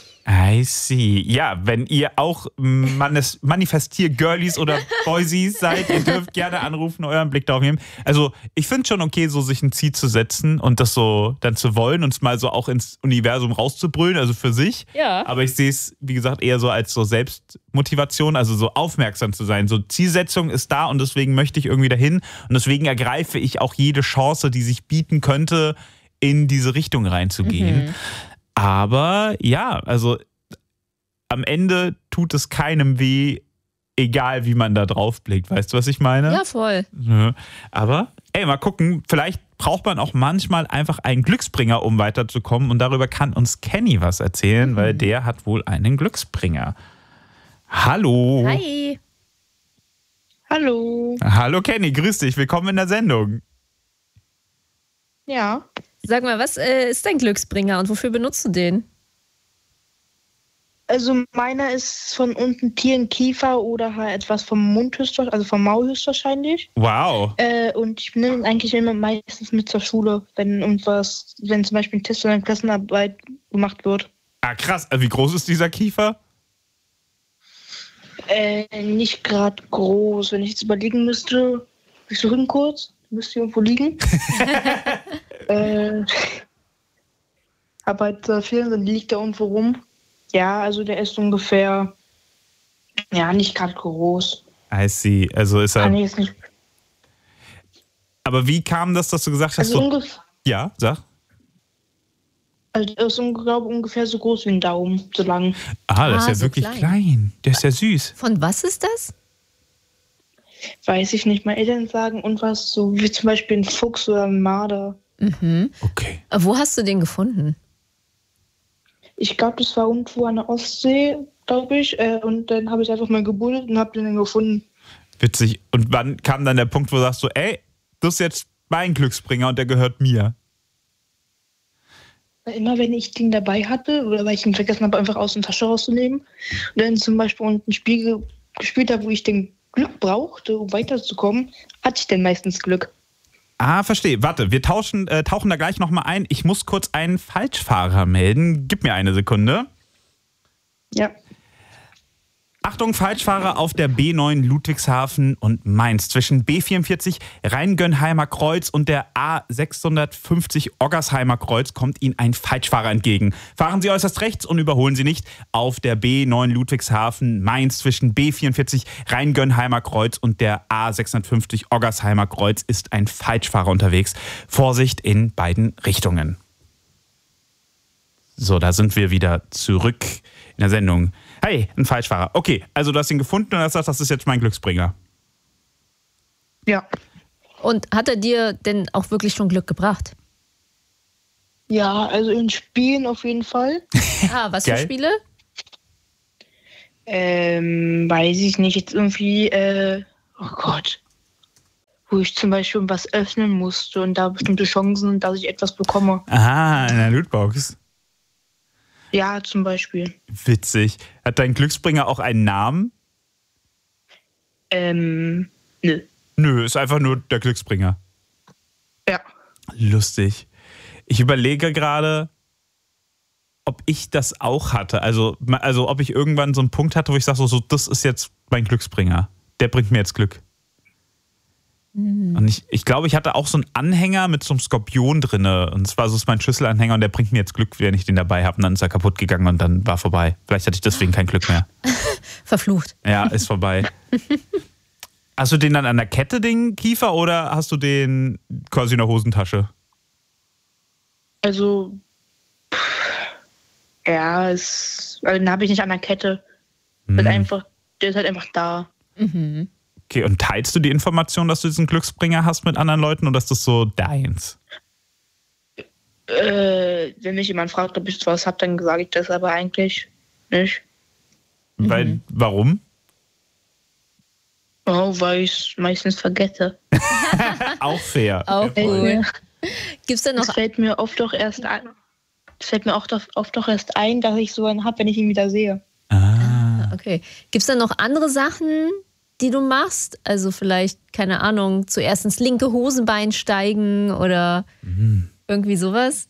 I see. Ja, wenn ihr auch Manifestier-Girlies oder Boysies seid, ihr dürft gerne anrufen, euren Blick darauf nehmen. Also ich finde schon okay, so sich ein Ziel zu setzen und das so dann zu wollen und es mal so auch ins Universum rauszubrüllen, also für sich. Ja. Aber ich sehe es, wie gesagt, eher so als so Selbstmotivation, also so aufmerksam zu sein. So Zielsetzung ist da und deswegen möchte ich irgendwie dahin und deswegen ergreife ich auch jede Chance, die sich bieten könnte, in diese Richtung reinzugehen. Mhm. Aber ja, also am Ende tut es keinem weh, egal wie man da drauf blickt. Weißt du, was ich meine? Ja, voll. Ja. Aber, ey, mal gucken, vielleicht braucht man auch manchmal einfach einen Glücksbringer, um weiterzukommen. Und darüber kann uns Kenny was erzählen, mhm. weil der hat wohl einen Glücksbringer. Hallo. Hi. Hallo. Hallo Kenny, grüß dich, willkommen in der Sendung. Ja. Sag mal, was äh, ist dein Glücksbringer und wofür benutzt du den? Also meiner ist von unten Tierenkiefer oder halt etwas vom Mund höchstwahrscheinlich, also vom Maul höchstwahrscheinlich. Wow. Äh, und ich nehme ihn eigentlich immer meistens mit zur Schule, wenn irgendwas, wenn zum Beispiel ein Test oder eine Klassenarbeit gemacht wird. Ah, krass. Wie groß ist dieser Kiefer? Äh, nicht gerade groß. Wenn ich jetzt überlegen müsste, ich suche ihn kurz, müsste irgendwo liegen. äh, aber halt äh, viel, dann liegt er irgendwo rum. Ja, also der ist ungefähr, ja, nicht gerade groß. I see. Also ist er. Ah, nee, ist nicht. Aber wie kam das, dass du gesagt hast, Also so, ungefähr, ja, sag. also der ist glaube ungefähr so groß wie ein Daumen, so lang. Ah, das Ah, ist ja so wirklich klein. klein. Der ist ja süß. Von was ist das? Weiß ich nicht. Meine Eltern sagen irgendwas so wie zum Beispiel ein Fuchs oder ein Marder. Mhm. Okay. Äh, Wo hast du den gefunden? Ich glaube, das war irgendwo an der Ostsee, glaube ich. Äh, und dann habe ich einfach mal gebuddelt und habe den dann gefunden. Witzig. Und wann kam dann der Punkt, wo du sagst so, ey, das ist jetzt mein Glücksbringer und der gehört mir? Immer wenn ich den dabei hatte oder weil ich ihn vergessen habe, einfach aus der Tasche rauszunehmen und dann zum Beispiel unten ein Spiel gespielt habe, wo ich den Glück brauchte, um weiterzukommen, hatte ich dann meistens Glück. Ah, verstehe. Warte, wir tauschen, äh, tauchen da gleich nochmal ein. Ich muss kurz einen Falschfahrer melden. Gib mir eine Sekunde. Ja. Achtung, Falschfahrer auf der B neun Ludwigshafen und Mainz. Zwischen B vierundvierzig Rheingönheimer Kreuz und der A sechshundertfünfzig Oggersheimer Kreuz kommt Ihnen ein Falschfahrer entgegen. Fahren Sie äußerst rechts und überholen Sie nicht. Auf der B neun Ludwigshafen Mainz zwischen B vierundvierzig Rheingönheimer Kreuz und der A sechshundertfünfzig Oggersheimer Kreuz ist ein Falschfahrer unterwegs. Vorsicht in beiden Richtungen. So, da sind wir wieder zurück in der Sendung. Hey, ein Falschfahrer. Okay, also du hast ihn gefunden und hast gesagt, das ist jetzt mein Glücksbringer. Ja. Und hat er dir denn auch wirklich schon Glück gebracht? Ja, also in Spielen auf jeden Fall. Ah, was für Geil. Spiele? Ähm, weiß ich nicht, jetzt irgendwie, äh, oh Gott. Wo ich zum Beispiel was öffnen musste und da bestimmte Chancen, dass ich etwas bekomme. Aha, in der Lootbox. Ja, zum Beispiel. Witzig. Hat dein Glücksbringer auch einen Namen? Ähm, nö. Nö, ist einfach nur der Glücksbringer. Ja. Lustig. Ich überlege gerade, ob ich das auch hatte. Also, also ob ich irgendwann so einen Punkt hatte, wo ich sage, so, so, das ist jetzt mein Glücksbringer. Der bringt mir jetzt Glück. Und ich, ich glaube, ich hatte auch so einen Anhänger mit so einem Skorpion drin. Und zwar so ist mein Schlüsselanhänger und der bringt mir jetzt Glück, wenn ich den dabei habe. Und dann ist er kaputt gegangen und dann war vorbei. Vielleicht hatte ich deswegen kein Glück mehr. Verflucht. Ja, ist vorbei. Hast du den dann an der Kette, den Kiefer, oder hast du den quasi in der Hosentasche? Also, pff, ja, es, also den habe ich nicht an der Kette. Hm. Halt einfach, der ist halt einfach da. Mhm. Okay, und teilst du die Information, dass du diesen Glücksbringer hast mit anderen Leuten oder ist das so deins? Äh, wenn mich jemand fragt, ob ich was habe, dann sage ich das aber eigentlich nicht. Weil, Mhm. warum? Oh, weil ich es meistens vergesse. Auch fair. Auch cool. Gibt's denn noch Es fällt mir oft doch erst ein, es fällt mir oft, oft doch erst ein, dass ich so einen habe, wenn ich ihn wieder sehe. Ah. Okay. Gibt es denn noch andere Sachen, die du machst? Also vielleicht, keine Ahnung, zuerst ins linke Hosenbein steigen oder Mhm. irgendwie sowas?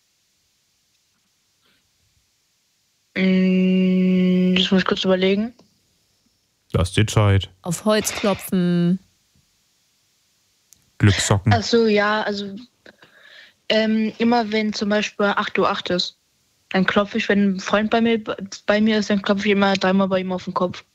Mm, Das muss ich kurz überlegen. Lass dir Zeit. Auf Holz klopfen? Glückssocken. Ach so, ja, also ähm, immer wenn zum Beispiel acht Uhr acht ist, dann klopfe ich, wenn ein Freund bei mir, bei mir ist, dann klopfe ich immer dreimal bei ihm auf den Kopf.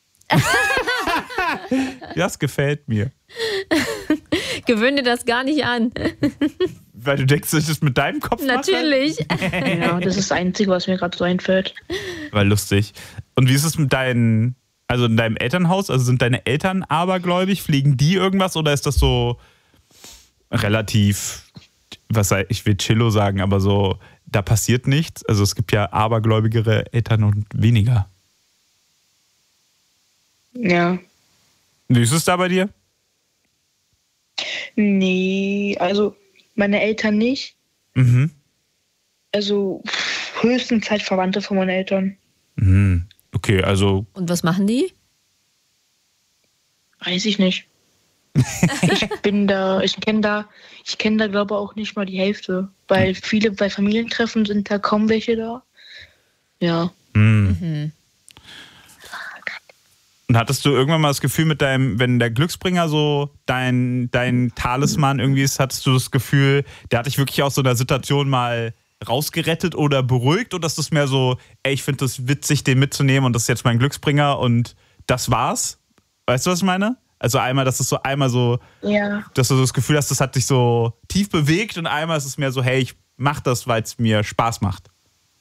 Das gefällt mir. Gewöhn dir das gar nicht an. Weil du denkst, dass ich das mit deinem Kopf mache? Natürlich. Ja, das ist das Einzige, was mir gerade so einfällt. War lustig. Und wie ist es mit deinen, also in deinem Elternhaus? Also sind deine Eltern abergläubig? Pflegen die irgendwas oder ist das so relativ, was sei, ich will Chillo sagen, aber so, da passiert nichts? Also es gibt ja abergläubigere Eltern und weniger. Ja. Wie ist es da bei dir? Nee, also meine Eltern nicht. Mhm. Also höchstens halt Verwandte von meinen Eltern. Mhm. Okay, also Und was machen die? Weiß ich nicht. Ich bin da, ich kenne da, ich kenne da glaube ich auch nicht mal die Hälfte. Weil viele bei Familientreffen sind da kaum welche da. Ja. mhm. Mhm. Und hattest du irgendwann mal das Gefühl mit deinem, wenn der Glücksbringer so dein, dein Talisman irgendwie ist, hattest du das Gefühl, der hat dich wirklich aus so einer Situation mal rausgerettet oder beruhigt? Oder ist das mehr so, ey, ich finde das witzig, den mitzunehmen und das ist jetzt mein Glücksbringer und das war's? Weißt du, was ich meine? Also einmal, dass es so einmal so, Ja. dass du so das Gefühl hast, das hat dich so tief bewegt und einmal ist es mehr so, hey, ich mach das, weil es mir Spaß macht.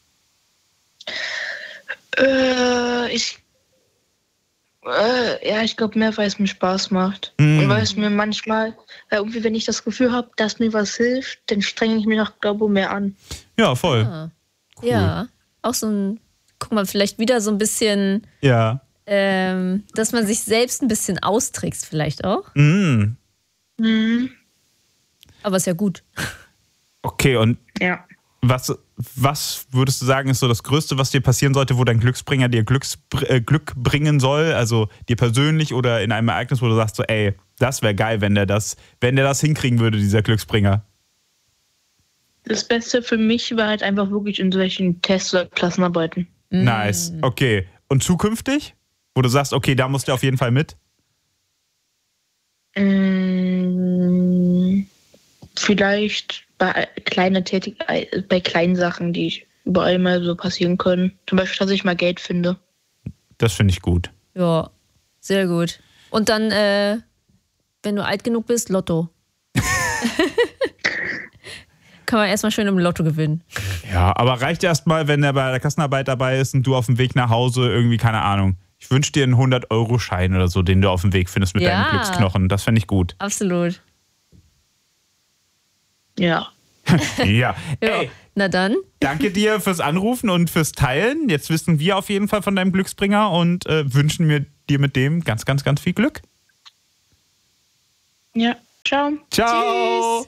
Äh, ich äh, ja, ich glaube mehr, weil es mir Spaß macht. Mm. Und weil es mir manchmal, weil irgendwie, wenn ich das Gefühl habe, dass mir was hilft, dann strenge ich mich noch, glaube ich, mehr an. Ja, voll. Ah. Ja, auch so ein, guck mal, vielleicht wieder so ein bisschen, Ja. ähm, dass man sich selbst ein bisschen austrickst vielleicht auch. Mhm. Mhm. Aber ist ja gut. Okay, und Ja. Was, was würdest du sagen, ist so das Größte, was dir passieren sollte, wo dein Glücksbringer dir Glücks, äh, Glück bringen soll? Also dir persönlich oder in einem Ereignis, wo du sagst so, ey, das wäre geil, wenn der das, wenn der das hinkriegen würde, dieser Glücksbringer. Das Beste für mich war halt einfach wirklich in solchen Tests oder Klassenarbeiten. Nice, okay. Und zukünftig? Wo du sagst, okay, da musst du auf jeden Fall mit? Mm, vielleicht bei kleinen Tätig bei kleinen Sachen, die überall mal so passieren können. Zum Beispiel, dass ich mal Geld finde. Das finde ich gut. Ja, sehr gut. Und dann, äh, wenn du alt genug bist, Lotto. Kann man erstmal schön im Lotto gewinnen. Ja, aber reicht erstmal, wenn er bei der Kassenarbeit dabei ist und du auf dem Weg nach Hause irgendwie, keine Ahnung, ich wünsche dir einen hundert-Euro-Schein oder so, den du auf dem Weg findest mit Ja. deinen Glücksknochen. Das fände ich gut. Absolut. Ja. Ja. Ja. Ey, Na dann. danke dir fürs Anrufen und fürs Teilen. Jetzt wissen wir auf jeden Fall von deinem Glücksbringer und äh, wünschen mir dir mit dem ganz, ganz, ganz viel Glück. Ja. Ciao. Ciao.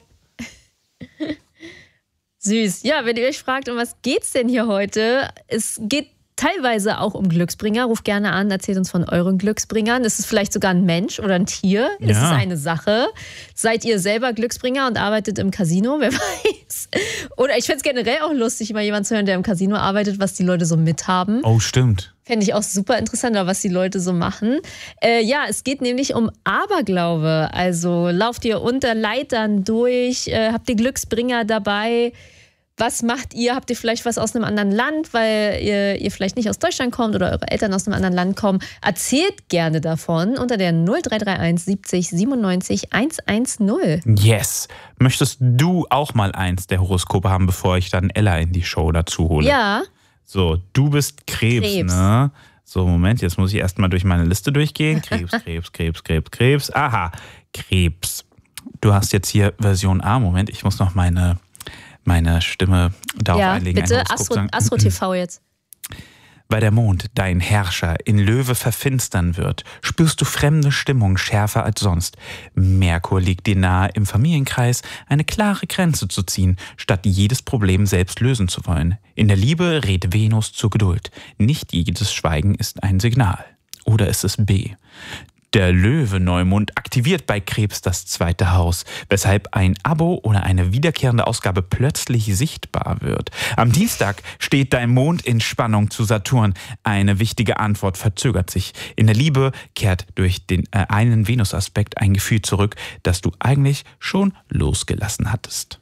Süß. Ja, wenn ihr euch fragt, um was geht's denn hier heute? Es geht teilweise auch um Glücksbringer. Ruft gerne an, erzählt uns von euren Glücksbringern. Ist es vielleicht sogar ein Mensch oder ein Tier? Ist Ja. es eine Sache? Seid ihr selber Glücksbringer und arbeitet im Casino? Wer weiß. Oder ich fände es generell auch lustig, mal jemanden zu hören, der im Casino arbeitet, was die Leute so mithaben. Oh, stimmt. Fände ich auch super interessant, was die Leute so machen. Äh, ja, es geht nämlich um Aberglaube. Also lauft ihr unter Leitern durch, äh, habt ihr Glücksbringer dabei? Was macht ihr? Habt ihr vielleicht was aus einem anderen Land, weil ihr, ihr vielleicht nicht aus Deutschland kommt oder eure Eltern aus einem anderen Land kommen? Erzählt gerne davon unter der null drei drei eins siebzig siebenundneunzig hundertzehn. Yes. Möchtest du auch mal eins der Horoskope haben, bevor ich dann Ella in die Show dazu hole? Ja. So, du bist Krebs, Krebs. ne? So, Moment, jetzt muss ich erstmal durch meine Liste durchgehen. Krebs, Krebs, Krebs, Krebs, Krebs. Aha, Krebs. Du hast jetzt hier Version A. Moment, ich muss noch meine, meine Stimme darauf Ja, einlegen. bitte. ein Horoskop Astro, sagen. Astro T V jetzt. Weil der Mond, dein Herrscher, in Löwe verfinstern wird, spürst du fremde Stimmung schärfer als sonst. Merkur liegt dir nahe, im Familienkreis eine klare Grenze zu ziehen, statt jedes Problem selbst lösen zu wollen. In der Liebe rät Venus zur Geduld. Nicht jedes Schweigen ist ein Signal. Oder ist es B? Der Löwe-Neumond aktiviert bei Krebs das zweite Haus, weshalb ein Abo oder eine wiederkehrende Ausgabe plötzlich sichtbar wird. Am Dienstag steht dein Mond in Spannung zu Saturn. Eine wichtige Antwort verzögert sich. In der Liebe kehrt durch den äh, einen Venus-Aspekt ein Gefühl zurück, das du eigentlich schon losgelassen hattest.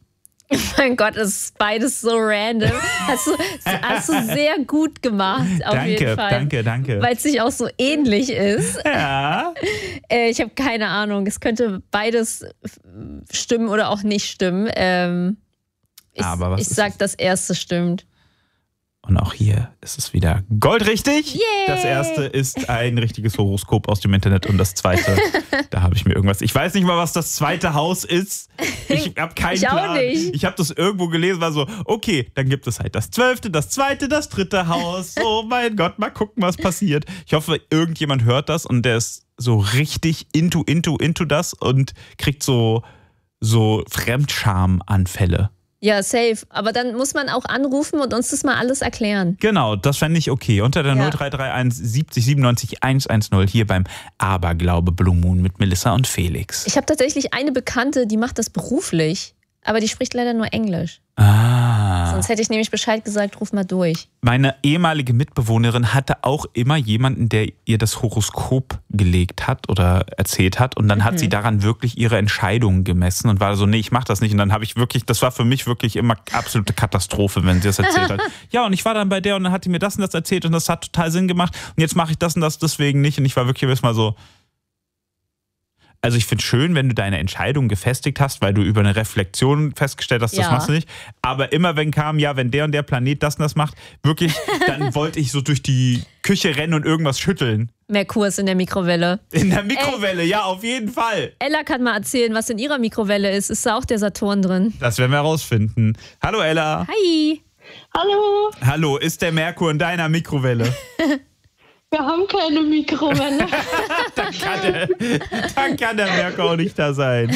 Mein Gott, es ist beides so random. Hast du, hast du sehr gut gemacht, auf danke, jeden Fall. danke, danke. Weil es sich auch so ähnlich ist. Ja. Äh, ich habe keine Ahnung. Es könnte beides stimmen oder auch nicht stimmen. Ähm, ich Aber was ich ist sag, es? das erste stimmt. Und auch hier ist es wieder goldrichtig. Yay! Das erste ist ein richtiges Horoskop aus dem Internet und das zweite, da habe ich mir irgendwas. Ich weiß nicht mal, was das zweite Haus ist. Ich habe keinen Ich auch Plan. nicht. Ich habe das irgendwo gelesen, war so, okay, dann gibt es halt das zwölfte, das zweite, das dritte Haus. Oh mein Gott, mal gucken, was passiert. Ich hoffe, irgendjemand hört das und der ist so richtig into, into, into das und kriegt so, so Fremdscham-Anfälle. Ja, safe. Aber dann muss man auch anrufen und uns das mal alles erklären. Genau, das fände ich okay. Unter der Ja. null drei drei eins siebzig siebenundneunzig hundertzehn hier beim Aberglaube Blue Moon mit Melissa und Felix. Ich habe tatsächlich eine Bekannte, die macht das beruflich, aber die spricht leider nur Englisch. Ah. Sonst hätte ich nämlich Bescheid gesagt, ruf mal durch. Meine ehemalige Mitbewohnerin hatte auch immer jemanden, der ihr das Horoskop gelegt hat oder erzählt hat. Und dann Mhm. hat sie daran wirklich ihre Entscheidungen gemessen und war so, nee, ich mach das nicht. Und dann habe ich wirklich, das war für mich wirklich immer absolute Katastrophe, wenn sie das erzählt hat. Ja, und ich war dann bei der und dann hat die mir das und das erzählt und das hat total Sinn gemacht. Und jetzt mache ich das und das deswegen nicht. Und ich war wirklich jedes Mal so, also ich finde es schön, wenn du deine Entscheidung gefestigt hast, weil du über eine Reflexion festgestellt hast, das Ja. machst du nicht. Aber immer wenn kam, ja, wenn der und der Planet das und das macht, wirklich, dann wollte ich so durch die Küche rennen und irgendwas schütteln. Merkur ist in der Mikrowelle. In der Mikrowelle, ja, auf jeden Fall. Ella kann mal erzählen, was in ihrer Mikrowelle ist. Ist da auch der Saturn drin? Das werden wir herausfinden. Hallo Ella. Hi! Hallo, Hallo, ist der Merkur in deiner Mikrowelle? wir haben keine Mikrowelle. Dann kann der, dann kann der Merkur auch nicht da sein.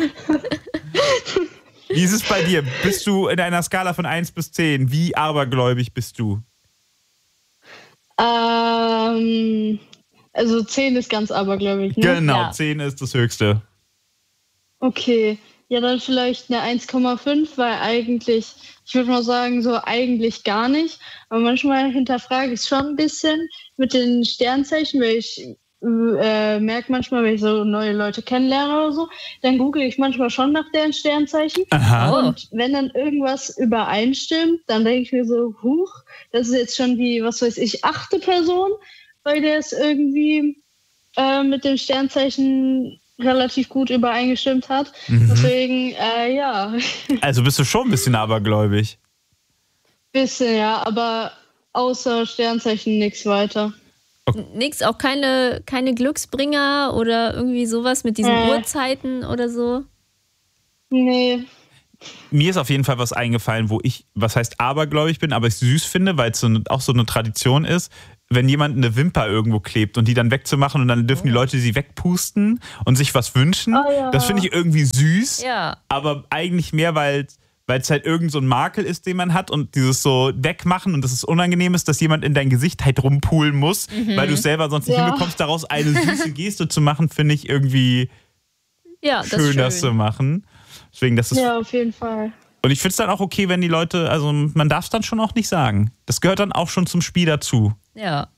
Wie ist es bei dir? Bist du in einer Skala von eins bis zehn? Wie abergläubig bist du? ähm, also zehn ist ganz abergläubig, ne? Genau, Ja. zehn ist das Höchste. Okay, ja, dann vielleicht eine eins Komma fünf, weil eigentlich, ich würde mal sagen, so eigentlich gar nicht. Aber manchmal hinterfrage ich es schon ein bisschen mit den Sternzeichen, weil ich äh, merke manchmal, wenn ich so neue Leute kennenlerne oder so, dann google ich manchmal schon nach deren Sternzeichen. Aha. Oh. Und wenn dann irgendwas übereinstimmt, dann denke ich mir so, huch, das ist jetzt schon die, was weiß ich, achte Person, weil der ist irgendwie äh, mit dem Sternzeichen relativ gut übereingestimmt hat. Mhm. Deswegen, äh, ja, Also bist du schon ein bisschen abergläubig. bisschen, ja, aber außer Sternzeichen nichts weiter. Nix, auch keine, keine Glücksbringer oder irgendwie sowas mit diesen Äh. Uhrzeiten oder so? Nee, Mir ist auf jeden Fall was eingefallen, wo ich, was heißt abergläubig bin, aber ich süß finde, weil es so eine, auch so eine Tradition ist, wenn jemand eine Wimper irgendwo klebt und die dann wegzumachen und dann dürfen die Leute sie wegpusten und sich was wünschen. Oh ja. Das finde ich irgendwie süß, Ja. aber eigentlich mehr, weil weil es halt irgend so ein Makel ist, den man hat und dieses so wegmachen und dass es unangenehm ist, dass jemand in dein Gesicht halt rumpulen muss, weil du es selber sonst nicht Ja. hinbekommst, daraus eine süße Geste zu machen, finde ich irgendwie Ja, das schön, ist schön. das zu machen. Deswegen, das ist ja, auf jeden Fall. Und ich finde es dann auch okay, wenn die Leute, also man darf es dann schon auch nicht sagen. Das gehört dann auch schon zum Spiel dazu. Ja.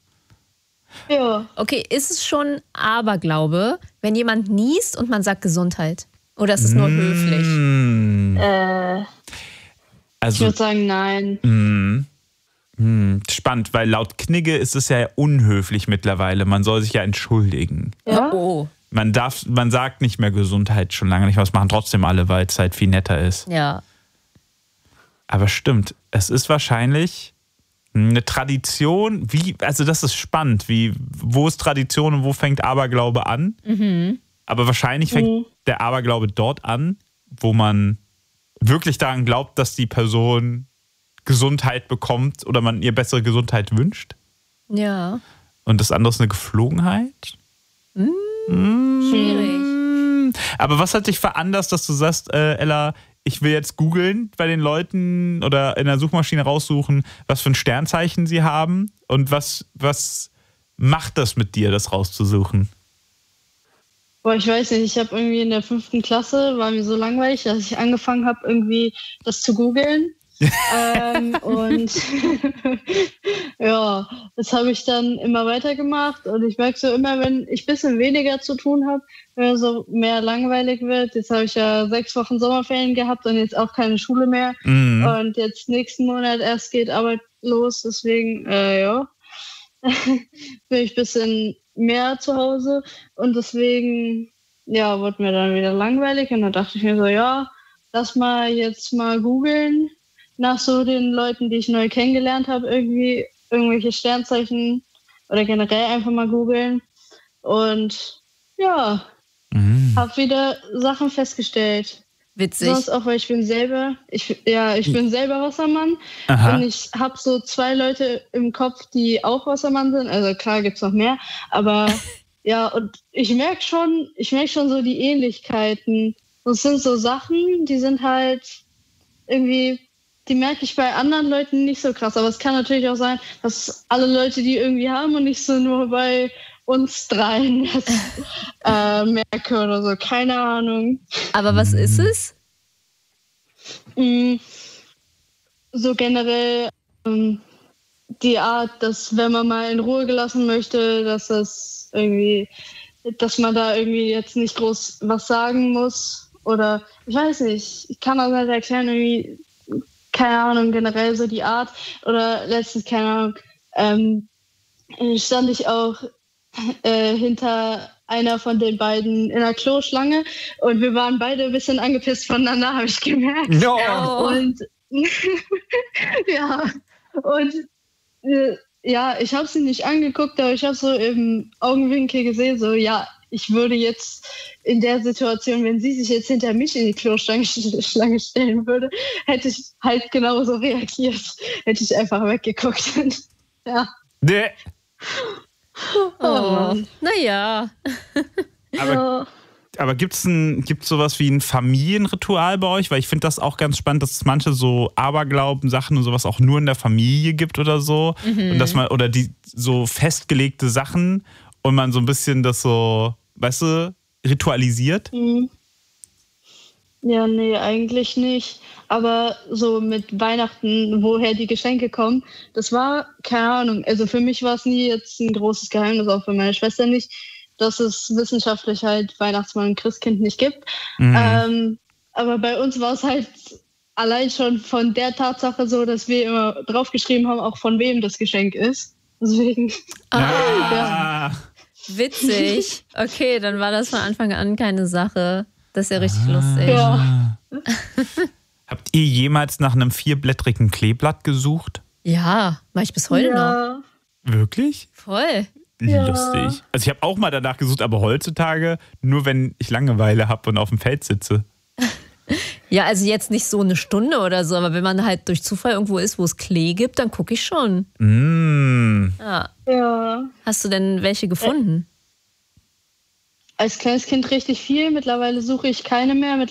Ja, Okay, ist es schon Aberglaube, wenn jemand niest und man sagt Gesundheit? Oder ist es nur höflich? Hm, äh, ich also würde sagen, nein. hm, hm, spannend, weil laut Knigge ist es ja unhöflich mittlerweile. Man soll sich ja entschuldigen. Ja? Oh, Man darf, man sagt nicht mehr Gesundheit schon lange nicht, was machen trotzdem alle, weil es halt viel netter ist. ja. Aber stimmt, es ist wahrscheinlich eine Tradition, wie, also das ist spannend, wie, wo ist Tradition und wo fängt Aberglaube an? Aber wahrscheinlich fängt Mhm. der Aberglaube dort an, wo man wirklich daran glaubt, dass die Person Gesundheit bekommt oder man ihr bessere Gesundheit wünscht. Ja. Und das andere ist eine Geflogenheit. Schwierig. Aber was hat dich veranlasst, dass du sagst, äh, Ella, ich will jetzt googeln bei den Leuten oder in der Suchmaschine raussuchen, was für ein Sternzeichen sie haben und was, was macht das mit dir, das rauszusuchen? Boah, ich weiß nicht, ich habe irgendwie in der fünften Klasse, war mir so langweilig, dass ich angefangen habe, irgendwie das zu googeln. ähm, und ja, das habe ich dann immer weitergemacht. Und ich merke so immer, wenn ich ein bisschen weniger zu tun habe, wenn mir so mehr langweilig wird. Jetzt habe ich ja sechs Wochen Sommerferien gehabt und jetzt auch keine Schule mehr. Mhm. Und jetzt nächsten Monat erst geht Arbeit los. Deswegen, äh, ja, bin ich ein bisschen mehr zu Hause. Und deswegen, ja, wurde mir dann wieder langweilig. Und dann dachte ich mir so, ja, lass mal jetzt mal googeln nach so den Leuten, die ich neu kennengelernt habe, irgendwie irgendwelche Sternzeichen oder generell einfach mal googeln. Und ja, Mhm. habe wieder Sachen festgestellt. Witzig. Sonst auch, weil ich bin selber, ich, ja, ich bin selber Wassermann. Aha. Und ich habe so zwei Leute im Kopf, die auch Wassermann sind. Also klar gibt's noch mehr, aber ja, und ich merke schon, ich merke schon so die Ähnlichkeiten. Und es sind so Sachen, die sind halt irgendwie, die merke ich bei anderen Leuten nicht so krass. Aber es kann natürlich auch sein, dass alle Leute die irgendwie haben und nicht so nur bei uns dreien das äh, merke oder so. Keine Ahnung. Aber was ist es? Mm, So generell ähm, die Art, dass wenn man mal in Ruhe gelassen möchte, dass das irgendwie, dass man da irgendwie jetzt nicht groß was sagen muss. Oder ich weiß nicht, ich kann das nicht erklären, irgendwie, keine Ahnung, generell so die Art. Oder letztens, keine Ahnung, ähm, stand ich auch äh, hinter einer von den beiden in der Kloschlange und wir waren beide ein bisschen angepisst voneinander, habe ich gemerkt. Ja. Und ja, und äh, ja, ich habe sie nicht angeguckt, aber ich habe so im Augenwinkel gesehen, so ja, ich würde jetzt in der Situation, wenn sie sich jetzt hinter mich in die Kloschlange Schlange stellen würde, hätte ich halt genauso reagiert. Hätte ich einfach weggeguckt. Ja. Nee. Oh, naja. Aber, Ja. aber gibt es gibt's sowas wie ein Familienritual bei euch? Weil ich finde das auch ganz spannend, dass es manche so Aberglauben, Sachen und sowas auch nur in der Familie gibt oder so. Und dass man, oder die so festgelegte Sachen und man so ein bisschen das so, weißt du, ritualisiert. Mhm. Ja, nee, eigentlich nicht. Aber so mit Weihnachten, woher die Geschenke kommen, das war, keine Ahnung, also für mich war es nie jetzt ein großes Geheimnis, auch für meine Schwester nicht, dass es wissenschaftlich halt Weihnachtsmann und Christkind nicht gibt. Mhm. Ähm, aber bei uns war es halt allein schon von der Tatsache so, dass wir immer draufgeschrieben haben, auch von wem das Geschenk ist. Deswegen, Ah. Witzig. Okay, dann war das von Anfang an keine Sache. Das ist ja richtig lustig. ja. Habt ihr jemals nach einem vierblättrigen Kleeblatt gesucht? Ja, mache ich bis heute noch. Ja. Wirklich? Voll. Ja. Lustig. Also ich habe auch mal danach gesucht, aber heutzutage nur, wenn ich Langeweile habe und auf dem Feld sitze. Ja, also jetzt nicht so eine Stunde oder so, aber wenn man halt durch Zufall irgendwo ist, wo es Klee gibt, dann gucke ich schon. Mm. Ja. Ja. Hast du denn welche gefunden? Als kleines Kind richtig viel. Mittlerweile suche ich keine mehr.